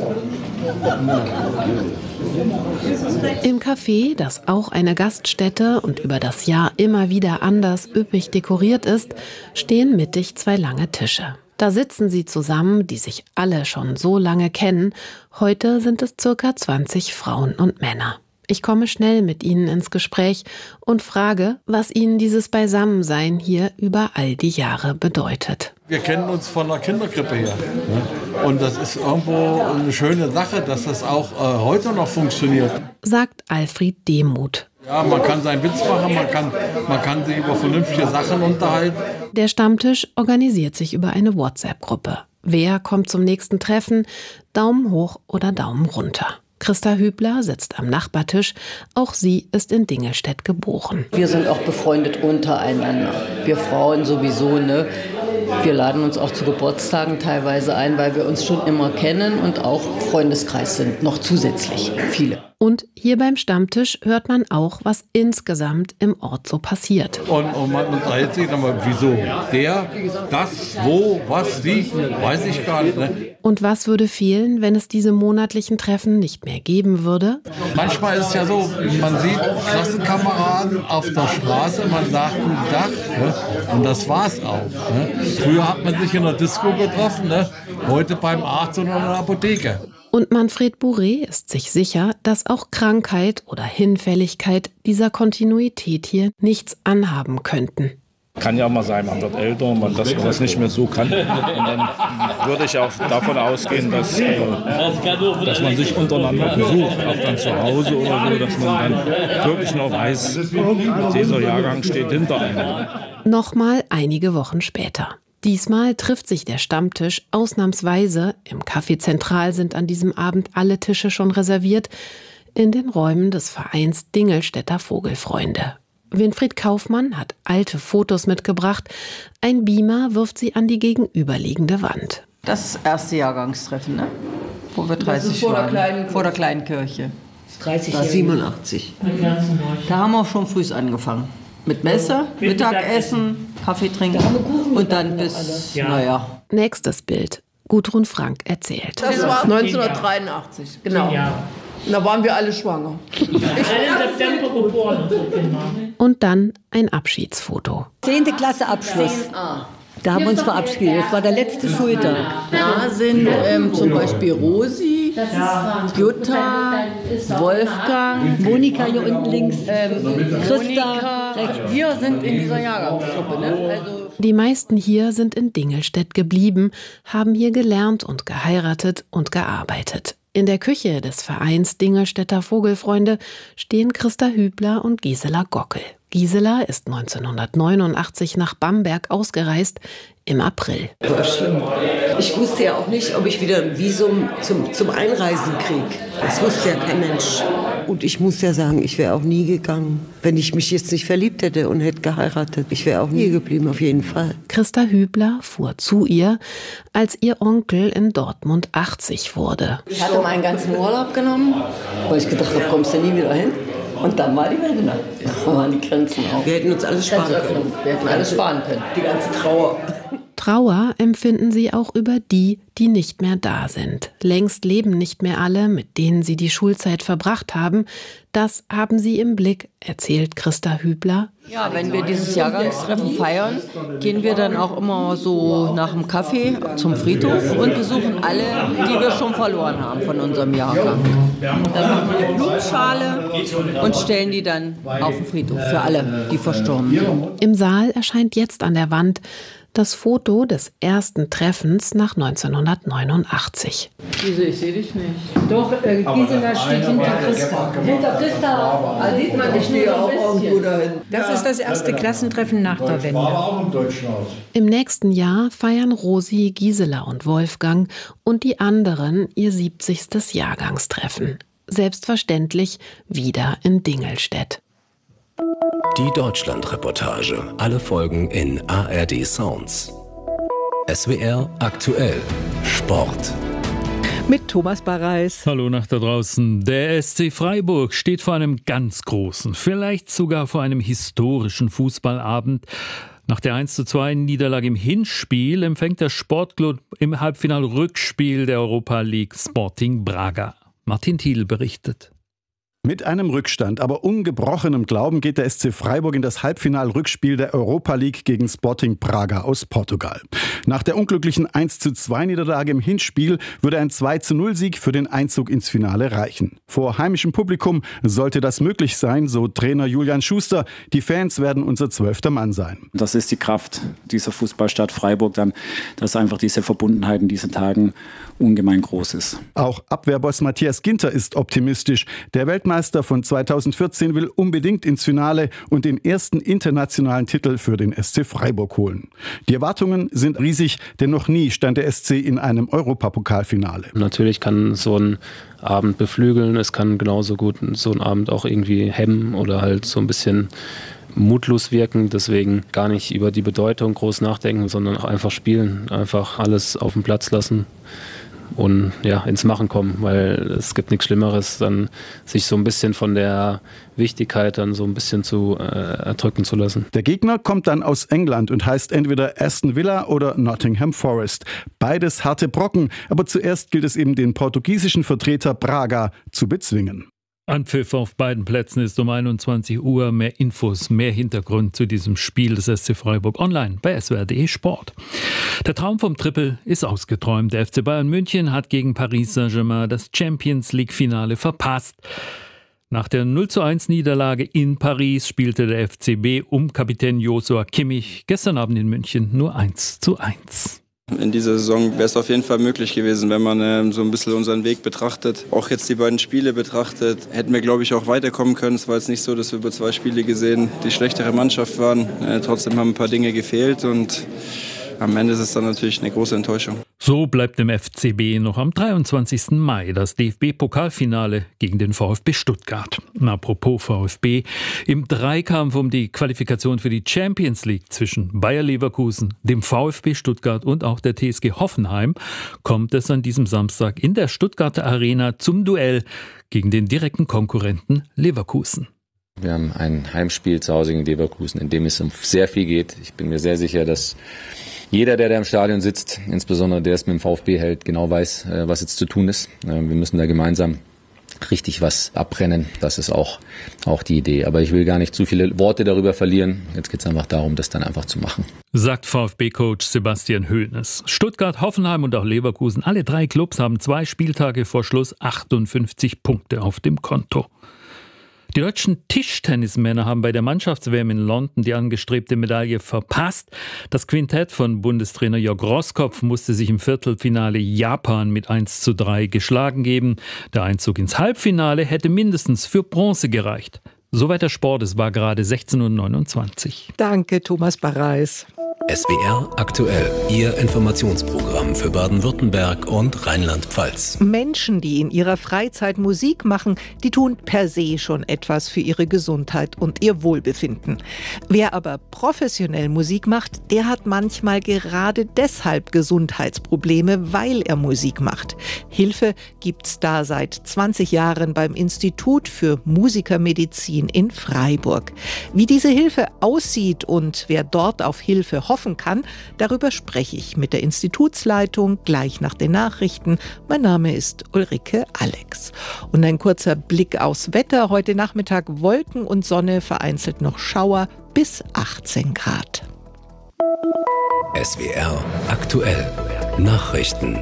Im Café, das auch eine Gaststätte und über das Jahr immer wieder anders üppig dekoriert ist, stehen mittig zwei lange Tische. Da sitzen sie zusammen, die sich alle schon so lange kennen. Heute sind es circa zwanzig Frauen und Männer. Ich komme schnell mit ihnen ins Gespräch und frage, was ihnen dieses Beisammensein hier über all die Jahre bedeutet. Wir kennen uns von der Kinderkrippe her. Und das ist irgendwo eine schöne Sache, dass das auch äh, heute noch funktioniert. Sagt Alfred Demuth. Ja, man kann seinen Witz machen, man kann, man kann sich über vernünftige Sachen unterhalten. Der Stammtisch organisiert sich über eine WhatsApp-Gruppe. Wer kommt zum nächsten Treffen? Daumen hoch oder Daumen runter. Christa Hübler sitzt am Nachbartisch. Auch sie ist in Dingelstedt geboren. Wir sind auch befreundet untereinander. Wir Frauen sowieso, ne? Wir laden uns auch zu Geburtstagen teilweise ein, weil wir uns schon immer kennen und auch Freundeskreis sind, noch zusätzlich viele. Und hier beim Stammtisch hört man auch, was insgesamt im Ort so passiert. Und, und man unterhält sich dann mal, wieso? Der, das, wo, was, wie, weiß ich gar nicht. Ne? Und was würde fehlen, wenn es diese monatlichen Treffen nicht mehr geben würde? Manchmal ist es ja so, man sieht Klassenkameraden auf der Straße, man sagt guten Tag, ne? Und das war's auch. Ne? Früher hat man sich in der Disco getroffen, ne? Heute beim Arzt oder in der Apotheke. Und Manfred Bourret ist sich sicher, dass auch Krankheit oder Hinfälligkeit dieser Kontinuität hier nichts anhaben könnten. Kann ja auch mal sein, man wird älter, man, dass man das nicht mehr so kann. Und dann würde ich auch davon ausgehen, dass, äh, dass man sich untereinander besucht, auch dann zu Hause oder so, dass man dann wirklich noch weiß, dieser Jahrgang steht hinter einem. Nochmal einige Wochen später. Diesmal trifft sich der Stammtisch ausnahmsweise. Im Café Zentral sind an diesem Abend alle Tische schon reserviert, in den Räumen des Vereins Dingelstädter Vogelfreunde. Winfried Kaufmann hat alte Fotos mitgebracht. Ein Beamer wirft sie an die gegenüberliegende Wand. Das erste Jahrgangstreffen, ne? Wo wir dreißig vor waren. Der kleinen, vor der kleinen Kirche. dreißig Jahre. siebenundachtzig. Da haben wir schon früh angefangen. Mit Messe, Mittagessen, Kaffee trinken und dann bis, naja. Nächstes Bild. Gudrun Frank erzählt. Das war neunzehnhundertdreiundachtzig, genau. Und da waren wir alle schwanger. Ich bin im September geboren. Und dann ein Abschiedsfoto. Zehnte Klasse Abschluss. Da haben wir uns verabschiedet. Das war der letzte Schultag. Da sind ähm, zum Beispiel Rosi, Jutta, Wolfgang, Monika hier unten links, ähm, Christa. rechts. Wir sind in dieser Jahrgangsgruppe. Ne? Also Die meisten hier sind in Dingelstedt geblieben, haben hier gelernt und geheiratet und gearbeitet. In der Küche des Vereins Dingelstädter Vogelfreunde stehen Christa Hübler und Gisela Gockel. Gisela ist neunzehnhundertneunundachtzig nach Bamberg ausgereist, im April. War schlimm. Ich wusste ja auch nicht, ob ich wieder ein Visum zum, zum Einreisen kriege. Das wusste ja kein Mensch. Und ich muss ja sagen, ich wäre auch nie gegangen, wenn ich mich jetzt nicht verliebt hätte und hätte geheiratet. Ich wäre auch nie geblieben, auf jeden Fall. Christa Hübler fuhr zu ihr, als ihr Onkel in Dortmund achtzig wurde. ich hatte meinen ganzen Urlaub genommen, weil ich gedacht habe, kommst du nie wieder hin? Und dann war die Wende. Da waren die Grenzen auf. Wir hätten uns alles sparen können. Wir hätten alles sparen können. Die ganze Trauer. Trauer empfinden sie auch über die, die nicht mehr da sind. Längst leben nicht mehr alle, mit denen sie die Schulzeit verbracht haben. Das haben sie im Blick, erzählt Christa Hübler. Ja, wenn wir dieses Jahrgangstreffen feiern, gehen wir dann auch immer so nach dem Kaffee zum Friedhof und besuchen alle, die wir schon verloren haben von unserem Jahrgang. Dann machen wir eine Blutschale und stellen die dann auf den Friedhof für alle, die verstorben sind. Im Saal erscheint jetzt an der Wand das Foto des ersten Treffens nach neunzehnhundertneunundachtzig. Wieso, ich sehe dich nicht. Doch, äh, Gisela steht hinter Christa. Hinter Christa. Da sieht man dich nur auch irgendwo dahin. Das ist das erste Klassentreffen nach der Wende. Im nächsten Jahr feiern Rosi, Gisela und Wolfgang und die anderen ihr siebzigstes Jahrgangstreffen. Selbstverständlich wieder in Dingelstedt. Die Deutschland-Reportage. Alle Folgen in A R D Sounds. S W R aktuell. Sport. Mit Thomas Barreis. Hallo nach da draußen. Der S C Freiburg steht vor einem ganz großen, vielleicht sogar vor einem historischen Fußballabend. Nach der eins zu zwei Niederlage im Hinspiel empfängt der Sportclub im Halbfinal-Rückspiel der Europa League Sporting Braga. Martin Thiel berichtet. Mit einem Rückstand, aber ungebrochenem Glauben geht der S C Freiburg in das Halbfinal-Rückspiel der Europa League gegen Sporting Braga aus Portugal. Nach der unglücklichen eins zu zwei Niederlage im Hinspiel würde ein zwei zu null Sieg für den Einzug ins Finale reichen. Vor heimischem Publikum sollte das möglich sein, so Trainer Julian Schuster. Die Fans werden unser zwölfter Mann sein. Das ist die Kraft dieser Fußballstadt Freiburg, dann, dass einfach diese Verbundenheit in diesen Tagen ungemein groß ist. Auch Abwehrboss Matthias Ginter ist optimistisch. Der Weltmeister von zweitausendvierzehn will unbedingt ins Finale und den ersten internationalen Titel für den S C Freiburg holen. Die Erwartungen sind riesig, denn noch nie stand der S C in einem Europapokalfinale. Natürlich kann so ein Abend beflügeln, es kann genauso gut so ein Abend auch irgendwie hemmen oder halt so ein bisschen mutlos wirken, deswegen gar nicht über die Bedeutung groß nachdenken, sondern auch einfach spielen, einfach alles auf den Platz lassen und ja, ins Machen kommen, weil es gibt nichts Schlimmeres, dann sich so ein bisschen von der Wichtigkeit dann so ein bisschen zu äh, erdrücken zu lassen. Der Gegner kommt dann aus England und heißt entweder Aston Villa oder Nottingham Forest. Beides harte Brocken, aber zuerst gilt es eben den portugiesischen Vertreter Braga zu bezwingen. Anpfiff auf beiden Plätzen ist um einundzwanzig Uhr. Mehr Infos, mehr Hintergrund zu diesem Spiel des S C Freiburg online bei S W R punkt de Sport. Der Traum vom Triple ist ausgeträumt. Der F C Bayern München hat gegen Paris Saint-Germain das Champions League-Finale verpasst. Nach der null zu eins Niederlage in Paris spielte der F C B um Kapitän Joshua Kimmich gestern Abend in München nur eins zu eins. In dieser Saison wäre es auf jeden Fall möglich gewesen, wenn man äh, so ein bisschen unseren Weg betrachtet. Auch jetzt die beiden Spiele betrachtet, hätten wir, glaube ich, auch weiterkommen können. Es war jetzt nicht so, dass wir über zwei Spiele gesehen die schlechtere Mannschaft waren. Äh, trotzdem haben ein paar Dinge gefehlt und am Ende ist es dann natürlich eine große Enttäuschung. So bleibt dem F C B noch am dreiundzwanzigsten Mai das D F B-Pokalfinale gegen den VfB Stuttgart. Apropos VfB, im Dreikampf um die Qualifikation für die Champions League zwischen Bayer Leverkusen, dem VfB Stuttgart und auch der T S G Hoffenheim kommt es an diesem Samstag in der Stuttgarter Arena zum Duell gegen den direkten Konkurrenten Leverkusen. Wir haben ein Heimspiel zu Hause gegen Leverkusen, in dem es um sehr viel geht. Ich bin mir sehr sicher, dass jeder, der da im Stadion sitzt, insbesondere der es mit dem VfB hält, genau weiß, was jetzt zu tun ist. Wir müssen da gemeinsam richtig was abbrennen. Das ist auch, auch die Idee. Aber ich will gar nicht zu viele Worte darüber verlieren. Jetzt geht es einfach darum, das dann einfach zu machen. Sagt VfB-Coach Sebastian Hoeneß. Stuttgart, Hoffenheim und auch Leverkusen, alle drei Clubs haben zwei Spieltage vor Schluss achtundfünfzig Punkte auf dem Konto. Die deutschen Tischtennismänner haben bei der Mannschafts-W M in London die angestrebte Medaille verpasst. Das Quintett von Bundestrainer Jörg Roßkopf musste sich im Viertelfinale Japan mit eins zu drei geschlagen geben. Der Einzug ins Halbfinale hätte mindestens für Bronze gereicht. Soweit der Sport, es war gerade sechzehn Uhr neunundzwanzig. Danke, Thomas Barreis. S W R aktuell, Ihr Informationsprogramm für Baden-Württemberg und Rheinland-Pfalz. Menschen, die in ihrer Freizeit Musik machen, die tun per se schon etwas für ihre Gesundheit und ihr Wohlbefinden. Wer aber professionell Musik macht, der hat manchmal gerade deshalb Gesundheitsprobleme, weil er Musik macht. Hilfe gibt's da seit zwanzig Jahren beim Institut für Musikermedizin in Freiburg. Wie diese Hilfe aussieht und wer dort auf Hilfe hofft, hoffen kann, darüber spreche ich mit der Institutsleitung gleich nach den Nachrichten. Mein Name ist Ulrike Alex. Und ein kurzer Blick aufs Wetter. Heute Nachmittag Wolken und Sonne, vereinzelt noch Schauer bis achtzehn Grad. S W R aktuell. Nachrichten.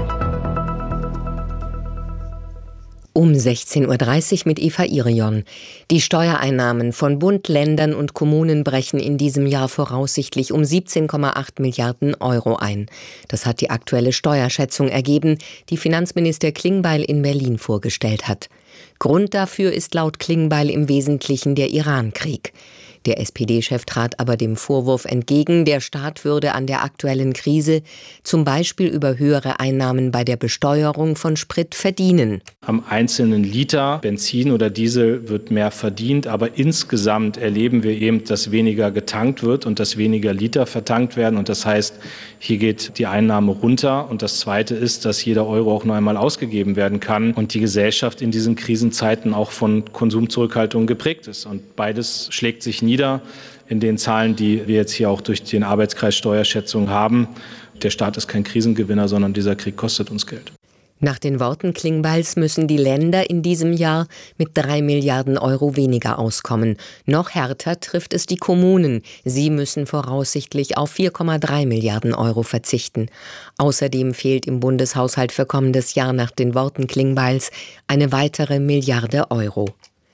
Um sechzehn Uhr dreißig mit Eva Irion. Die Steuereinnahmen von Bund, Ländern und Kommunen brechen in diesem Jahr voraussichtlich um siebzehn Komma acht Milliarden Euro ein. Das hat die aktuelle Steuerschätzung ergeben, die Finanzminister Klingbeil in Berlin vorgestellt hat. Grund dafür ist laut Klingbeil im Wesentlichen der Iran-Krieg. Der S P D-Chef trat aber dem Vorwurf entgegen, der Staat würde an der aktuellen Krise zum Beispiel über höhere Einnahmen bei der Besteuerung von Sprit verdienen. Am einzelnen Liter Benzin oder Diesel wird mehr verdient, aber insgesamt erleben wir eben, dass weniger getankt wird und dass weniger Liter vertankt werden. Und das heißt, hier geht die Einnahme runter. Und das Zweite ist, dass jeder Euro auch nur einmal ausgegeben werden kann und die Gesellschaft in diesen Krisenzeiten auch von Konsumzurückhaltung geprägt ist. Und beides schlägt sich nieder in den Zahlen, die wir jetzt hier auch durch den Arbeitskreis Steuerschätzung haben. Der Staat ist kein Krisengewinner, sondern dieser Krieg kostet uns Geld. Nach den Worten Klingbeils müssen die Länder in diesem Jahr mit drei Milliarden Euro weniger auskommen. Noch härter trifft es die Kommunen. Sie müssen voraussichtlich auf vier Komma drei Milliarden Euro verzichten. Außerdem fehlt im Bundeshaushalt für kommendes Jahr nach den Worten Klingbeils eine weitere Milliarde Euro.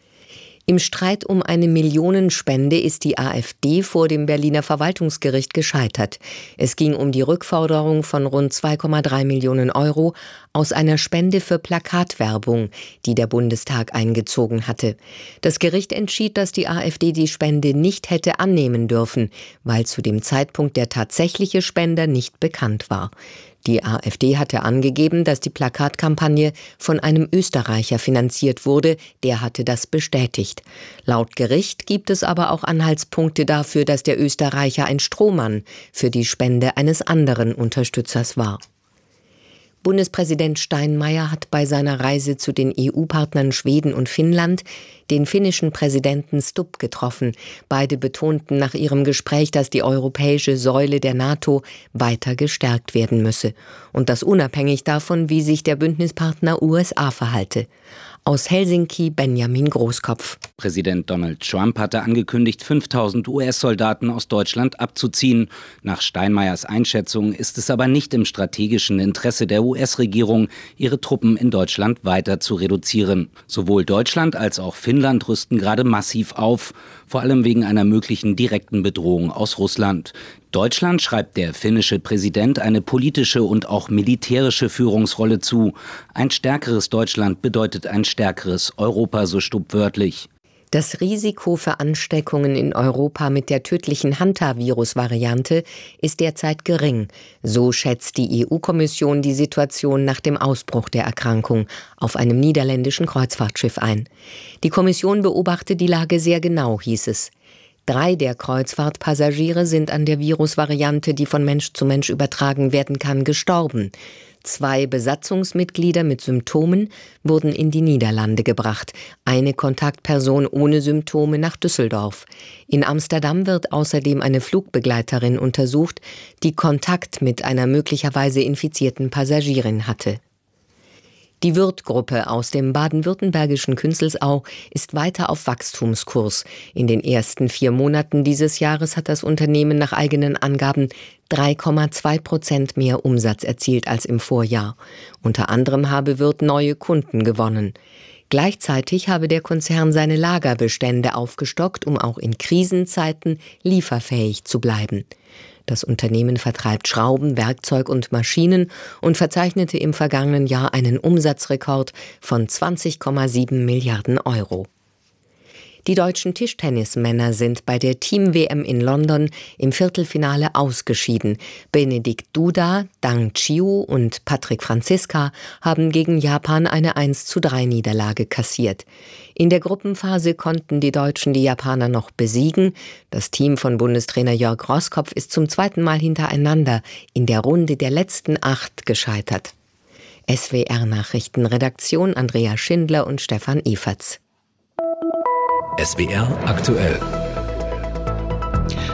Im Streit um eine Millionenspende ist die AfD vor dem Berliner Verwaltungsgericht gescheitert. Es ging um die Rückforderung von rund zwei Komma drei Millionen Euro aus einer Spende für Plakatwerbung, die der Bundestag eingezogen hatte. Das Gericht entschied, dass die AfD die Spende nicht hätte annehmen dürfen, weil zu dem Zeitpunkt der tatsächliche Spender nicht bekannt war. Die AfD hatte angegeben, dass die Plakatkampagne von einem Österreicher finanziert wurde. Der hatte das bestätigt. Laut Gericht gibt es aber auch Anhaltspunkte dafür, dass der Österreicher ein Strohmann für die Spende eines anderen Unterstützers war. Bundespräsident Steinmeier hat bei seiner Reise zu den E U-Partnern Schweden und Finnland den finnischen Präsidenten Stubb getroffen. Beide betonten nach ihrem Gespräch, dass die europäische Säule der NATO weiter gestärkt werden müsse. Und das unabhängig davon, wie sich der Bündnispartner U S A verhalte. Aus Helsinki Benjamin Großkopf. Präsident Donald Trump hatte angekündigt, fünftausend U S-Soldaten aus Deutschland abzuziehen. Nach Steinmeiers Einschätzung ist es aber nicht im strategischen Interesse der U S-Regierung, ihre Truppen in Deutschland weiter zu reduzieren. Sowohl Deutschland als auch Finnland rüsten gerade massiv auf, vor allem wegen einer möglichen direkten Bedrohung aus Russland. Deutschland schreibt der finnische Präsident eine politische und auch militärische Führungsrolle zu. Ein stärkeres Deutschland bedeutet ein stärkeres Europa, so Stubb wörtlich. Das Risiko für Ansteckungen in Europa mit der tödlichen Hanta-Virus-Variante ist derzeit gering. So schätzt die E U-Kommission die Situation nach dem Ausbruch der Erkrankung auf einem niederländischen Kreuzfahrtschiff ein. Die Kommission beobachtet die Lage sehr genau, hieß es. Drei der Kreuzfahrtpassagiere sind an der Virusvariante, die von Mensch zu Mensch übertragen werden kann, gestorben. Zwei Besatzungsmitglieder mit Symptomen wurden in die Niederlande gebracht. Eine Kontaktperson ohne Symptome nach Düsseldorf. In Amsterdam wird außerdem eine Flugbegleiterin untersucht, die Kontakt mit einer möglicherweise infizierten Passagierin hatte. Die Wirth-Gruppe aus dem baden-württembergischen Künzelsau ist weiter auf Wachstumskurs. In den ersten vier Monaten dieses Jahres hat das Unternehmen nach eigenen Angaben drei Komma zwei Prozent mehr Umsatz erzielt als im Vorjahr. Unter anderem habe Wirth neue Kunden gewonnen. Gleichzeitig habe der Konzern seine Lagerbestände aufgestockt, um auch in Krisenzeiten lieferfähig zu bleiben. Das Unternehmen vertreibt Schrauben, Werkzeug und Maschinen und verzeichnete im vergangenen Jahr einen Umsatzrekord von zwanzig Komma sieben Milliarden Euro. Die deutschen Tischtennismänner sind bei der Team-W M in London im Viertelfinale ausgeschieden. Benedikt Duda, Dang Chiu und Patrick Franziska haben gegen Japan eine eins zu drei Niederlage kassiert. In der Gruppenphase konnten die Deutschen die Japaner noch besiegen. Das Team von Bundestrainer Jörg Roßkopf ist zum zweiten Mal hintereinander in der Runde der letzten acht gescheitert. S W R-Nachrichten, Redaktion Andrea Schindler und Stefan Eferts. S W R aktuell.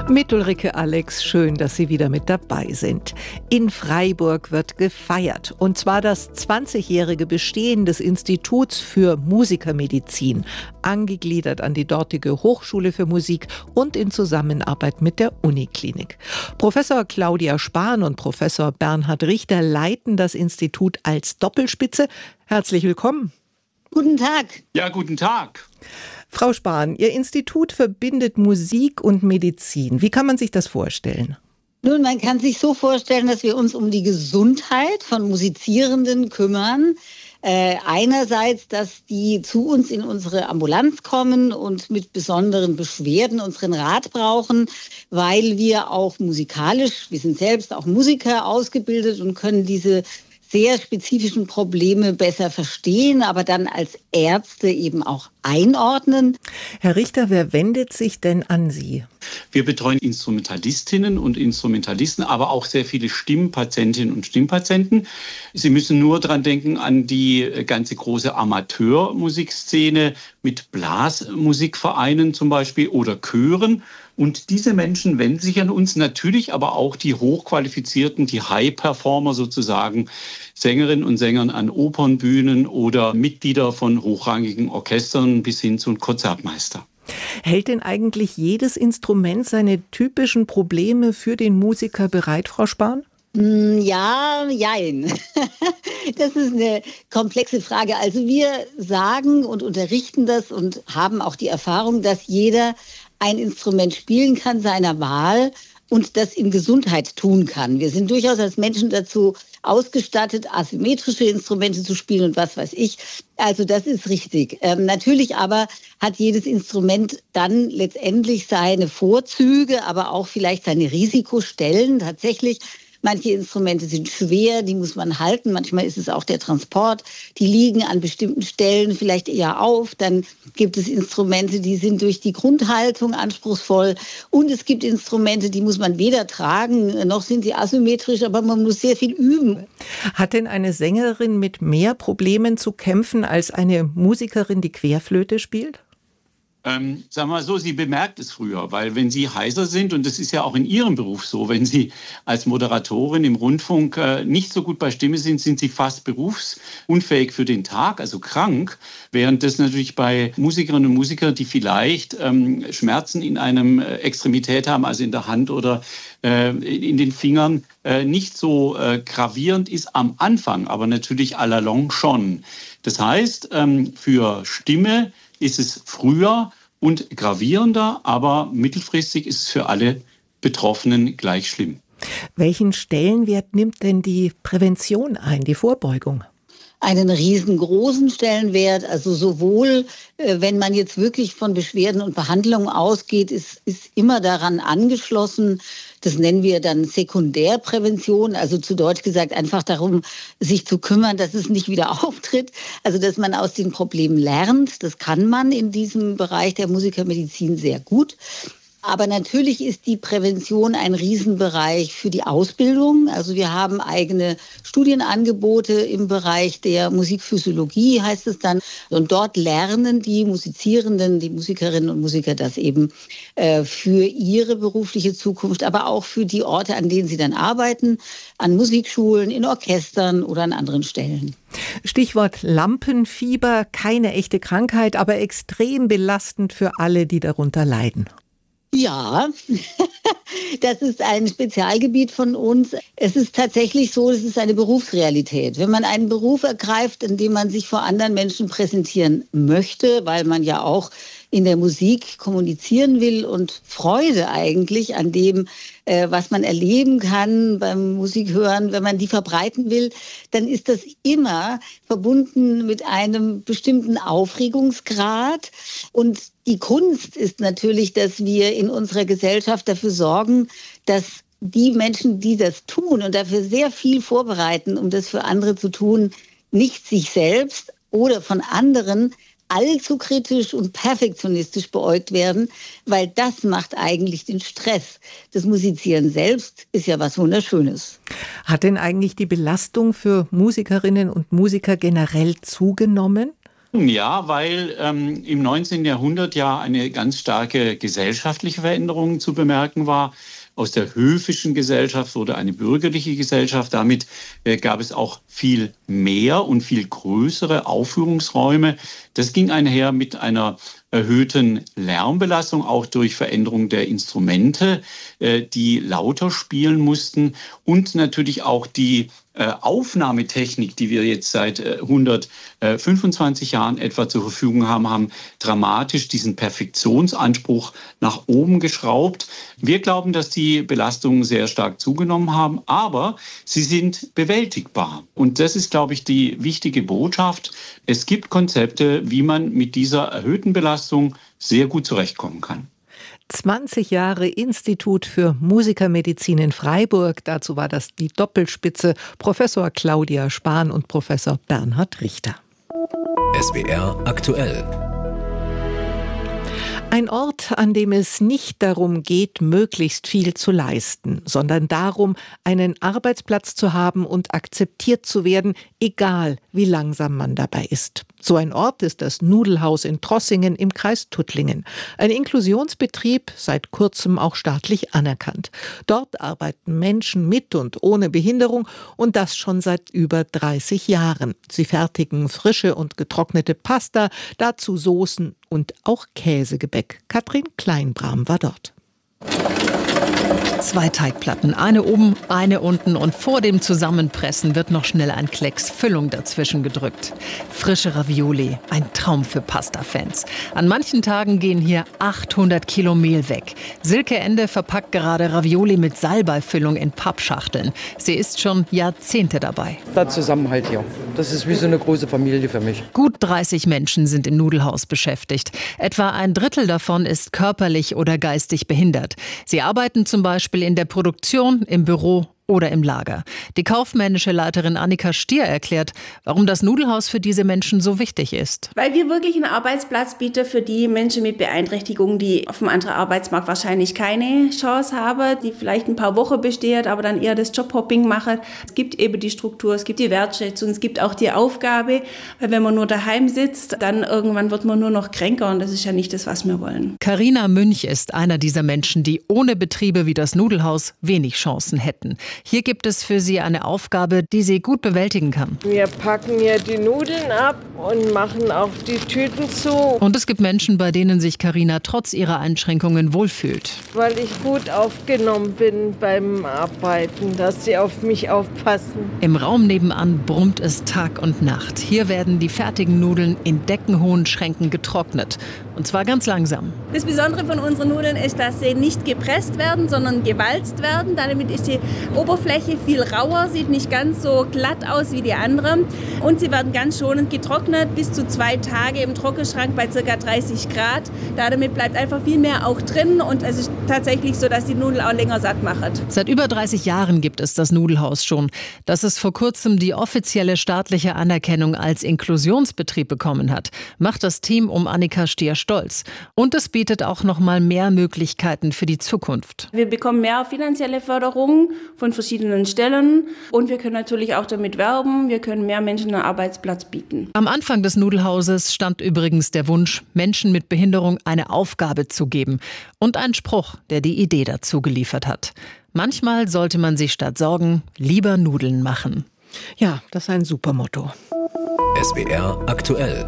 Mit Ulrike Alex, schön, dass Sie wieder mit dabei sind. In Freiburg wird gefeiert, und zwar das zwanzigjährige Bestehen des Instituts für Musikermedizin, angegliedert an die dortige Hochschule für Musik und in Zusammenarbeit mit der Uniklinik. Professor Claudia Spahn und Professor Bernhard Richter leiten das Institut als Doppelspitze. Herzlich willkommen. Guten Tag. Ja, guten Tag. Frau Spahn, Ihr Institut verbindet Musik und Medizin. Wie kann man sich das vorstellen? Nun, man kann sich so vorstellen, dass wir uns um die Gesundheit von Musizierenden kümmern. Äh, einerseits, dass die zu uns in unsere Ambulanz kommen und mit besonderen Beschwerden unseren Rat brauchen, weil wir auch musikalisch, wir sind selbst auch Musiker ausgebildet und können diese sehr spezifischen Probleme besser verstehen, aber dann als Ärzte eben auch einordnen. Herr Richter, wer wendet sich denn an Sie? Wir betreuen Instrumentalistinnen und Instrumentalisten, aber auch sehr viele Stimmpatientinnen und Stimmpatienten. Sie müssen nur dran denken an die ganze große Amateurmusikszene mit Blasmusikvereinen zum Beispiel oder Chören. Und diese Menschen wenden sich an uns, natürlich aber auch die Hochqualifizierten, die High-Performer sozusagen, Sängerinnen und Sängern an Opernbühnen oder Mitglieder von hochrangigen Orchestern bis hin zu Konzertmeister. Hält denn eigentlich jedes Instrument seine typischen Probleme für den Musiker bereit, Frau Spahn? Ja, jein. Das ist eine komplexe Frage. Also wir sagen und unterrichten das und haben auch die Erfahrung, dass jeder ein Instrument spielen kann seiner Wahl und das in Gesundheit tun kann. Wir sind durchaus als Menschen dazu ausgestattet, asymmetrische Instrumente zu spielen und was weiß ich. Also das ist richtig. Ähm, natürlich aber hat jedes Instrument dann letztendlich seine Vorzüge, aber auch vielleicht seine Risikostellen. Tatsächlich, manche Instrumente sind schwer, die muss man halten. Manchmal ist es auch der Transport. Die liegen an bestimmten Stellen vielleicht eher auf. Dann gibt es Instrumente, die sind durch die Grundhaltung anspruchsvoll. Und es gibt Instrumente, die muss man weder tragen, noch sind sie asymmetrisch, aber man muss sehr viel üben. Hat denn eine Sängerin mit mehr Problemen zu kämpfen als eine Musikerin, die Querflöte spielt? Ähm, sagen wir mal so, sie bemerkt es früher, weil wenn Sie heiser sind, und das ist ja auch in Ihrem Beruf so, wenn Sie als Moderatorin im Rundfunk äh, nicht so gut bei Stimme sind, sind Sie fast berufsunfähig für den Tag, also krank, während das natürlich bei Musikerinnen und Musikern, die vielleicht ähm, Schmerzen in einem äh, Extremität haben, also in der Hand oder äh, in den Fingern, äh, nicht so äh, gravierend ist am Anfang, aber natürlich à la longue schon. Das heißt, ähm, für Stimme ist es früher und gravierender, aber mittelfristig ist es für alle Betroffenen gleich schlimm. Welchen Stellenwert nimmt denn die Prävention ein, die Vorbeugung? Einen riesengroßen Stellenwert. Also sowohl, äh, wenn man jetzt wirklich von Beschwerden und Behandlungen ausgeht, ist, ist immer daran angeschlossen. Das nennen wir dann Sekundärprävention, also zu Deutsch gesagt einfach darum, sich zu kümmern, dass es nicht wieder auftritt. Also dass man aus den Problemen lernt. Das kann man in diesem Bereich der Musikermedizin sehr gut. Aber natürlich ist die Prävention ein Riesenbereich für die Ausbildung. Also wir haben eigene Studienangebote im Bereich der Musikphysiologie, heißt es dann. Und dort lernen die Musizierenden, die Musikerinnen und Musiker das eben äh, für ihre berufliche Zukunft, aber auch für die Orte, an denen sie dann arbeiten, an Musikschulen, in Orchestern oder an anderen Stellen. Stichwort Lampenfieber, keine echte Krankheit, aber extrem belastend für alle, die darunter leiden. Ja, das ist ein Spezialgebiet von uns. Es ist tatsächlich so, es ist eine Berufsrealität. Wenn man einen Beruf ergreift, in dem man sich vor anderen Menschen präsentieren möchte, weil man ja auch in der Musik kommunizieren will und Freude eigentlich an dem, äh, was man erleben kann beim Musikhören, wenn man die verbreiten will, dann ist das immer verbunden mit einem bestimmten Aufregungsgrad. Und die Kunst ist natürlich, dass wir in unserer Gesellschaft dafür sorgen, dass die Menschen, die das tun und dafür sehr viel vorbereiten, um das für andere zu tun, nicht sich selbst oder von anderen allzu kritisch und perfektionistisch beäugt werden, weil das macht eigentlich den Stress. Das Musizieren selbst ist ja was Wunderschönes. Hat denn eigentlich die Belastung für Musikerinnen und Musiker generell zugenommen? Ja, weil ähm, im neunzehnten Jahrhundert ja eine ganz starke gesellschaftliche Veränderung zu bemerken war. Aus der höfischen Gesellschaft wurde eine bürgerliche Gesellschaft. Damit äh, gab es auch viel mehr und viel größere Aufführungsräume. Das ging einher mit einer erhöhten Lärmbelastung, auch durch Veränderung der Instrumente, äh, die lauter spielen mussten, und natürlich auch die äh, Aufnahmetechnik, die wir jetzt seit äh, hundertfünfundzwanzig Jahren etwa zur Verfügung haben, haben dramatisch diesen Perfektionsanspruch nach oben geschraubt. Wir glauben, dass die Belastungen sehr stark zugenommen haben, aber sie sind bewältigbar. Und das ist, glaube ich, die wichtige Botschaft. Es gibt Konzepte, wie man mit dieser erhöhten Belastung sehr gut zurechtkommen kann. zwanzig Jahre Institut für Musikermedizin in Freiburg. Dazu war das die Doppelspitze Professor Claudia Spahn und Professor Bernhard Richter. S W R aktuell. Ein Ort, an dem es nicht darum geht, möglichst viel zu leisten, sondern darum, einen Arbeitsplatz zu haben und akzeptiert zu werden, egal wie langsam man dabei ist. So ein Ort ist das Nudelhaus in Trossingen im Kreis Tuttlingen. Ein Inklusionsbetrieb, seit kurzem auch staatlich anerkannt. Dort arbeiten Menschen mit und ohne Behinderung, und das schon seit über dreißig Jahren. Sie fertigen frische und getrocknete Pasta, dazu Soßen und auch Käsegebäck. Katrin Kleinbram war dort. Zwei Teigplatten, eine oben, eine unten, und vor dem Zusammenpressen wird noch schnell ein Klecks Füllung dazwischen gedrückt. Frische Ravioli, ein Traum für Pasta-Fans. An manchen Tagen gehen hier achthundert Kilo Mehl weg. Silke Ende verpackt gerade Ravioli mit Salbeifüllung in Pappschachteln. Sie ist schon Jahrzehnte dabei. Der Zusammenhalt hier, das ist wie so eine große Familie für mich. Gut dreißig Menschen sind im Nudelhaus beschäftigt. Etwa ein Drittel davon ist körperlich oder geistig behindert. Sie arbeiten zum Beispiel in der Produktion, im Büro oder im Lager. Die kaufmännische Leiterin Annika Stier erklärt, warum das Nudelhaus für diese Menschen so wichtig ist. Weil wir wirklich einen Arbeitsplatz bieten für die Menschen mit Beeinträchtigungen, die auf dem anderen Arbeitsmarkt wahrscheinlich keine Chance haben, die vielleicht ein paar Wochen besteht, aber dann eher das Jobhopping machen. Es gibt eben die Struktur, es gibt die Wertschätzung, es gibt auch die Aufgabe, weil wenn man nur daheim sitzt, dann irgendwann wird man nur noch kränker, und das ist ja nicht das, was wir wollen. Carina Münch ist einer dieser Menschen, die ohne Betriebe wie das Nudelhaus wenig Chancen hätten. Hier gibt es für sie eine Aufgabe, die sie gut bewältigen kann. Wir packen hier die Nudeln ab und machen auch die Tüten zu. Und es gibt Menschen, bei denen sich Carina trotz ihrer Einschränkungen wohlfühlt. Weil ich gut aufgenommen bin beim Arbeiten, dass sie auf mich aufpassen. Im Raum nebenan brummt es Tag und Nacht. Hier werden die fertigen Nudeln in deckenhohen Schränken getrocknet. Und zwar ganz langsam. Das Besondere von unseren Nudeln ist, dass sie nicht gepresst werden, sondern gewalzt werden. Damit ist die Oberfläche viel rauer, sieht nicht ganz so glatt aus wie die anderen. Und sie werden ganz schonend getrocknet, bis zu zwei Tage im Trockenschrank bei ca. dreißig Grad. Damit bleibt einfach viel mehr auch drin, und es ist tatsächlich so, dass die Nudel auch länger satt macht. Seit über dreißig Jahren gibt es das Nudelhaus schon. Dass es vor kurzem die offizielle staatliche Anerkennung als Inklusionsbetrieb bekommen hat, macht das Team um Annika Stier stolz. Und es bietet auch noch mal mehr Möglichkeiten für die Zukunft. Wir bekommen mehr finanzielle Förderung von verschiedenen Stellen, und wir können natürlich auch damit werben. Wir können mehr Menschen einen Arbeitsplatz bieten. Am Anfang des Nudelhauses stand übrigens der Wunsch, Menschen mit Behinderung eine Aufgabe zu geben, und ein Spruch, der die Idee dazu geliefert hat. Manchmal sollte man sich statt Sorgen lieber Nudeln machen. Ja, das ist ein super Motto. S W R aktuell.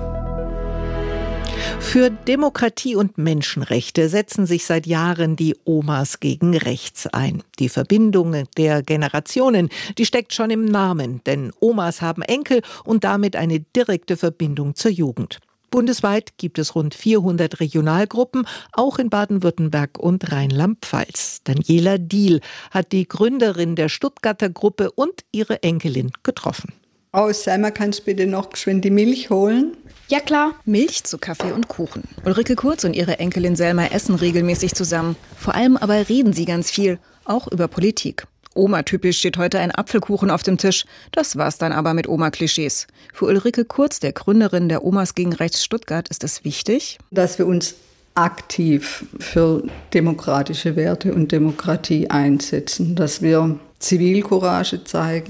Für Demokratie und Menschenrechte setzen sich seit Jahren die Omas gegen Rechts ein. Die Verbindung der Generationen, die steckt schon im Namen, denn Omas haben Enkel und damit eine direkte Verbindung zur Jugend. Bundesweit gibt es rund vierhundert Regionalgruppen, auch in Baden-Württemberg und Rheinland-Pfalz. Daniela Diehl hat die Gründerin der Stuttgarter Gruppe und ihre Enkelin getroffen. Oh, Selma, kannst du bitte noch geschwind die Milch holen? Ja klar, Milch zu Kaffee und Kuchen. Ulrike Kurz und ihre Enkelin Selma essen regelmäßig zusammen. Vor allem aber reden sie ganz viel, auch über Politik. Oma-typisch steht heute ein Apfelkuchen auf dem Tisch. Das war's dann aber mit Oma-Klischees. Für Ulrike Kurz, der Gründerin der Omas gegen Rechts Stuttgart, ist es wichtig, dass wir uns aktiv für demokratische Werte und Demokratie einsetzen, dass wir Zivilcourage zeigen,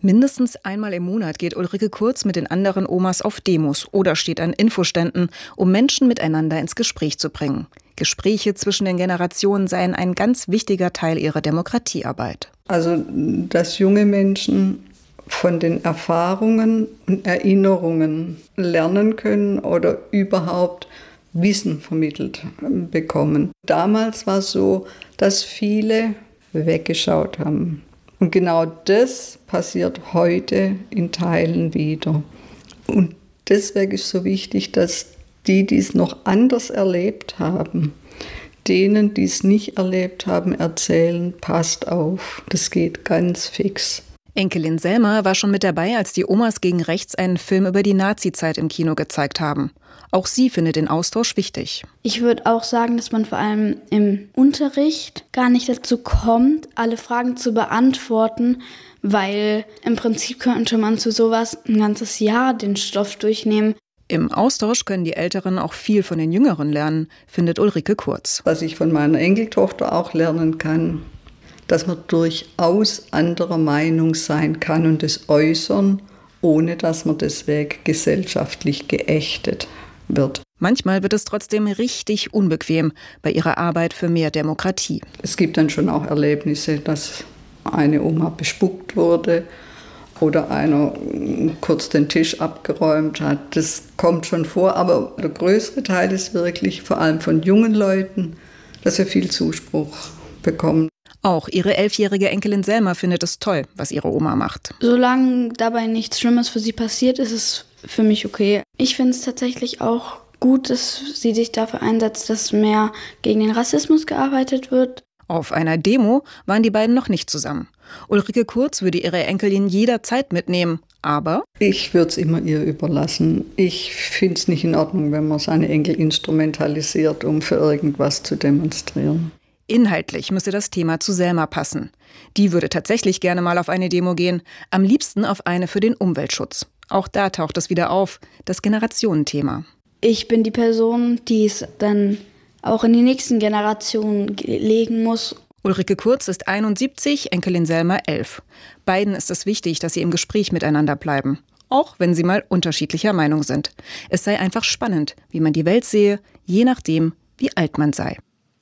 Mindestens einmal im Monat geht Ulrike Kurz mit den anderen Omas auf Demos oder steht an Infoständen, um Menschen miteinander ins Gespräch zu bringen. Gespräche zwischen den Generationen seien ein ganz wichtiger Teil ihrer Demokratiearbeit. Also, dass junge Menschen von den Erfahrungen und Erinnerungen lernen können oder überhaupt Wissen vermittelt bekommen. Damals war es so, dass viele weggeschaut haben. Und genau das passiert heute in Teilen wieder. Und deswegen ist es so wichtig, dass die, die es noch anders erlebt haben, denen, die es nicht erlebt haben, erzählen, passt auf, das geht ganz fix. Enkelin Selma war schon mit dabei, als die Omas gegen Rechts einen Film über die Nazizeit im Kino gezeigt haben. Auch sie findet den Austausch wichtig. Ich würde auch sagen, dass man vor allem im Unterricht gar nicht dazu kommt, alle Fragen zu beantworten, weil im Prinzip könnte man zu sowas ein ganzes Jahr den Stoff durchnehmen. Im Austausch können die Älteren auch viel von den Jüngeren lernen, findet Ulrike Kurz. Was ich von meiner Enkeltochter auch lernen kann, dass man durchaus anderer Meinung sein kann und es äußern, ohne dass man deswegen gesellschaftlich geächtet wird. Manchmal wird es trotzdem richtig unbequem bei ihrer Arbeit für mehr Demokratie. Es gibt dann schon auch Erlebnisse, dass eine Oma bespuckt wurde oder einer kurz den Tisch abgeräumt hat. Das kommt schon vor, aber der größere Teil ist wirklich vor allem von jungen Leuten, dass wir viel Zuspruch bekommen. Auch ihre elfjährige Enkelin Selma findet es toll, was ihre Oma macht. Solange dabei nichts Schlimmes für sie passiert, ist es für mich okay. Ich finde es tatsächlich auch gut, dass sie sich dafür einsetzt, dass mehr gegen den Rassismus gearbeitet wird. Auf einer Demo waren die beiden noch nicht zusammen. Ulrike Kurz würde ihre Enkelin jederzeit mitnehmen, aber... Ich würde es immer ihr überlassen. Ich finde es nicht in Ordnung, wenn man seine Enkel instrumentalisiert, um für irgendwas zu demonstrieren. Inhaltlich müsse das Thema zu Selma passen. Die würde tatsächlich gerne mal auf eine Demo gehen, am liebsten auf eine für den Umweltschutz. Auch da taucht es wieder auf, das Generationenthema. Ich bin die Person, die es dann auch in die nächsten Generationen legen muss. Ulrike Kurz ist einundsiebzig, Enkelin Selma elf. Beiden ist es wichtig, dass sie im Gespräch miteinander bleiben, auch wenn sie mal unterschiedlicher Meinung sind. Es sei einfach spannend, wie man die Welt sehe, je nachdem, wie alt man sei.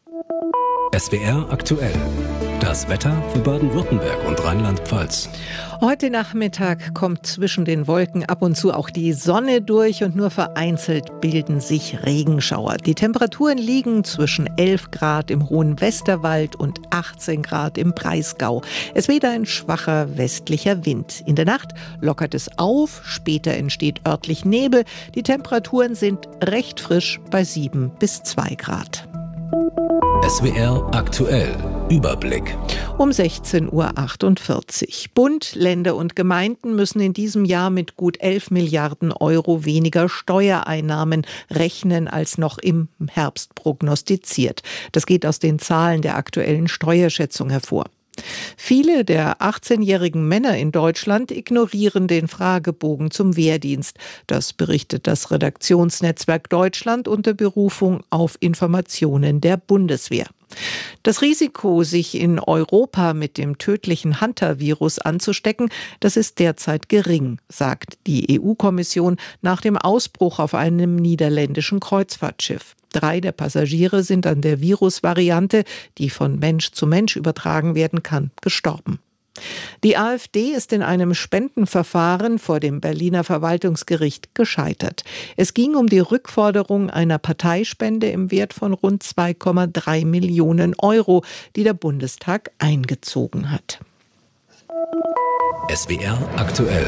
S W R aktuell. Das Wetter für Baden-Württemberg und Rheinland-Pfalz. Heute Nachmittag kommt zwischen den Wolken ab und zu auch die Sonne durch und nur vereinzelt bilden sich Regenschauer. Die Temperaturen liegen zwischen elf Grad im hohen Westerwald und achtzehn Grad im Breisgau. Es weht ein schwacher westlicher Wind. In der Nacht lockert es auf, später entsteht örtlich Nebel. Die Temperaturen sind recht frisch bei sieben bis zwei Grad. S W R aktuell. Überblick. Um sechzehn Uhr achtundvierzig. Bund, Länder und Gemeinden müssen in diesem Jahr mit gut elf Milliarden Euro weniger Steuereinnahmen rechnen als noch im Herbst prognostiziert. Das geht aus den Zahlen der aktuellen Steuerschätzung hervor. Viele der achtzehnjährigen Männer in Deutschland ignorieren den Fragebogen zum Wehrdienst. Das berichtet das Redaktionsnetzwerk Deutschland unter Berufung auf Informationen der Bundeswehr. Das Risiko, sich in Europa mit dem tödlichen Hantavirus anzustecken, das ist derzeit gering, sagt die E U-Kommission nach dem Ausbruch auf einem niederländischen Kreuzfahrtschiff. Drei der Passagiere sind an der Virusvariante, die von Mensch zu Mensch übertragen werden kann, gestorben. Die AfD ist in einem Spendenverfahren vor dem Berliner Verwaltungsgericht gescheitert. Es ging um die Rückforderung einer Parteispende im Wert von rund zwei Komma drei Millionen Euro, die der Bundestag eingezogen hat. S W R aktuell.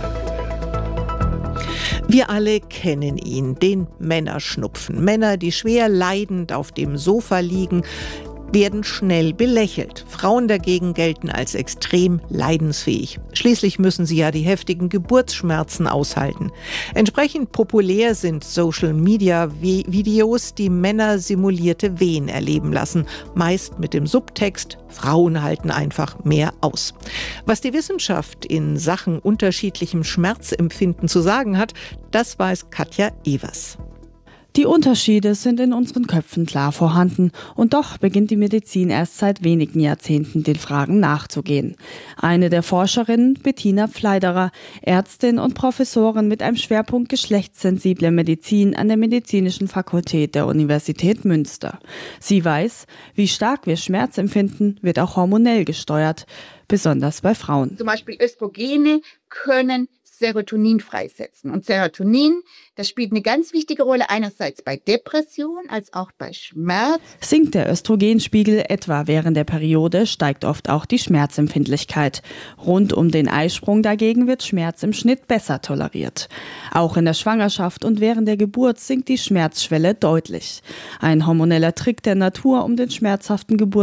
Wir alle kennen ihn, den Männerschnupfen. Männer, die schwer leidend auf dem Sofa liegen, werden schnell belächelt. Frauen dagegen gelten als extrem leidensfähig. Schließlich müssen sie ja die heftigen Geburtsschmerzen aushalten. Entsprechend populär sind Social-Media-Videos, die Männer simulierte Wehen erleben lassen. Meist mit dem Subtext: Frauen halten einfach mehr aus. Was die Wissenschaft in Sachen unterschiedlichem Schmerzempfinden zu sagen hat, das weiß Katja Evers. Die Unterschiede sind in unseren Köpfen klar vorhanden und doch beginnt die Medizin erst seit wenigen Jahrzehnten den Fragen nachzugehen. Eine der Forscherinnen, Bettina Pfleiderer, Ärztin und Professorin mit einem Schwerpunkt geschlechtssensible Medizin an der Medizinischen Fakultät der Universität Münster. Sie weiß, wie stark wir Schmerz empfinden, wird auch hormonell gesteuert, besonders bei Frauen. Zum Beispiel Östrogene können Serotonin freisetzen. Und Serotonin, das spielt eine ganz wichtige Rolle, einerseits bei Depression als auch bei Schmerz. Sinkt der Östrogenspiegel etwa während der Periode, steigt oft auch die Schmerzempfindlichkeit. Rund um den Eisprung dagegen wird Schmerz im Schnitt besser toleriert. Auch in der Schwangerschaft und während der Geburt sinkt die Schmerzschwelle deutlich. Ein hormoneller Trick der Natur, um den schmerzhaften Geburt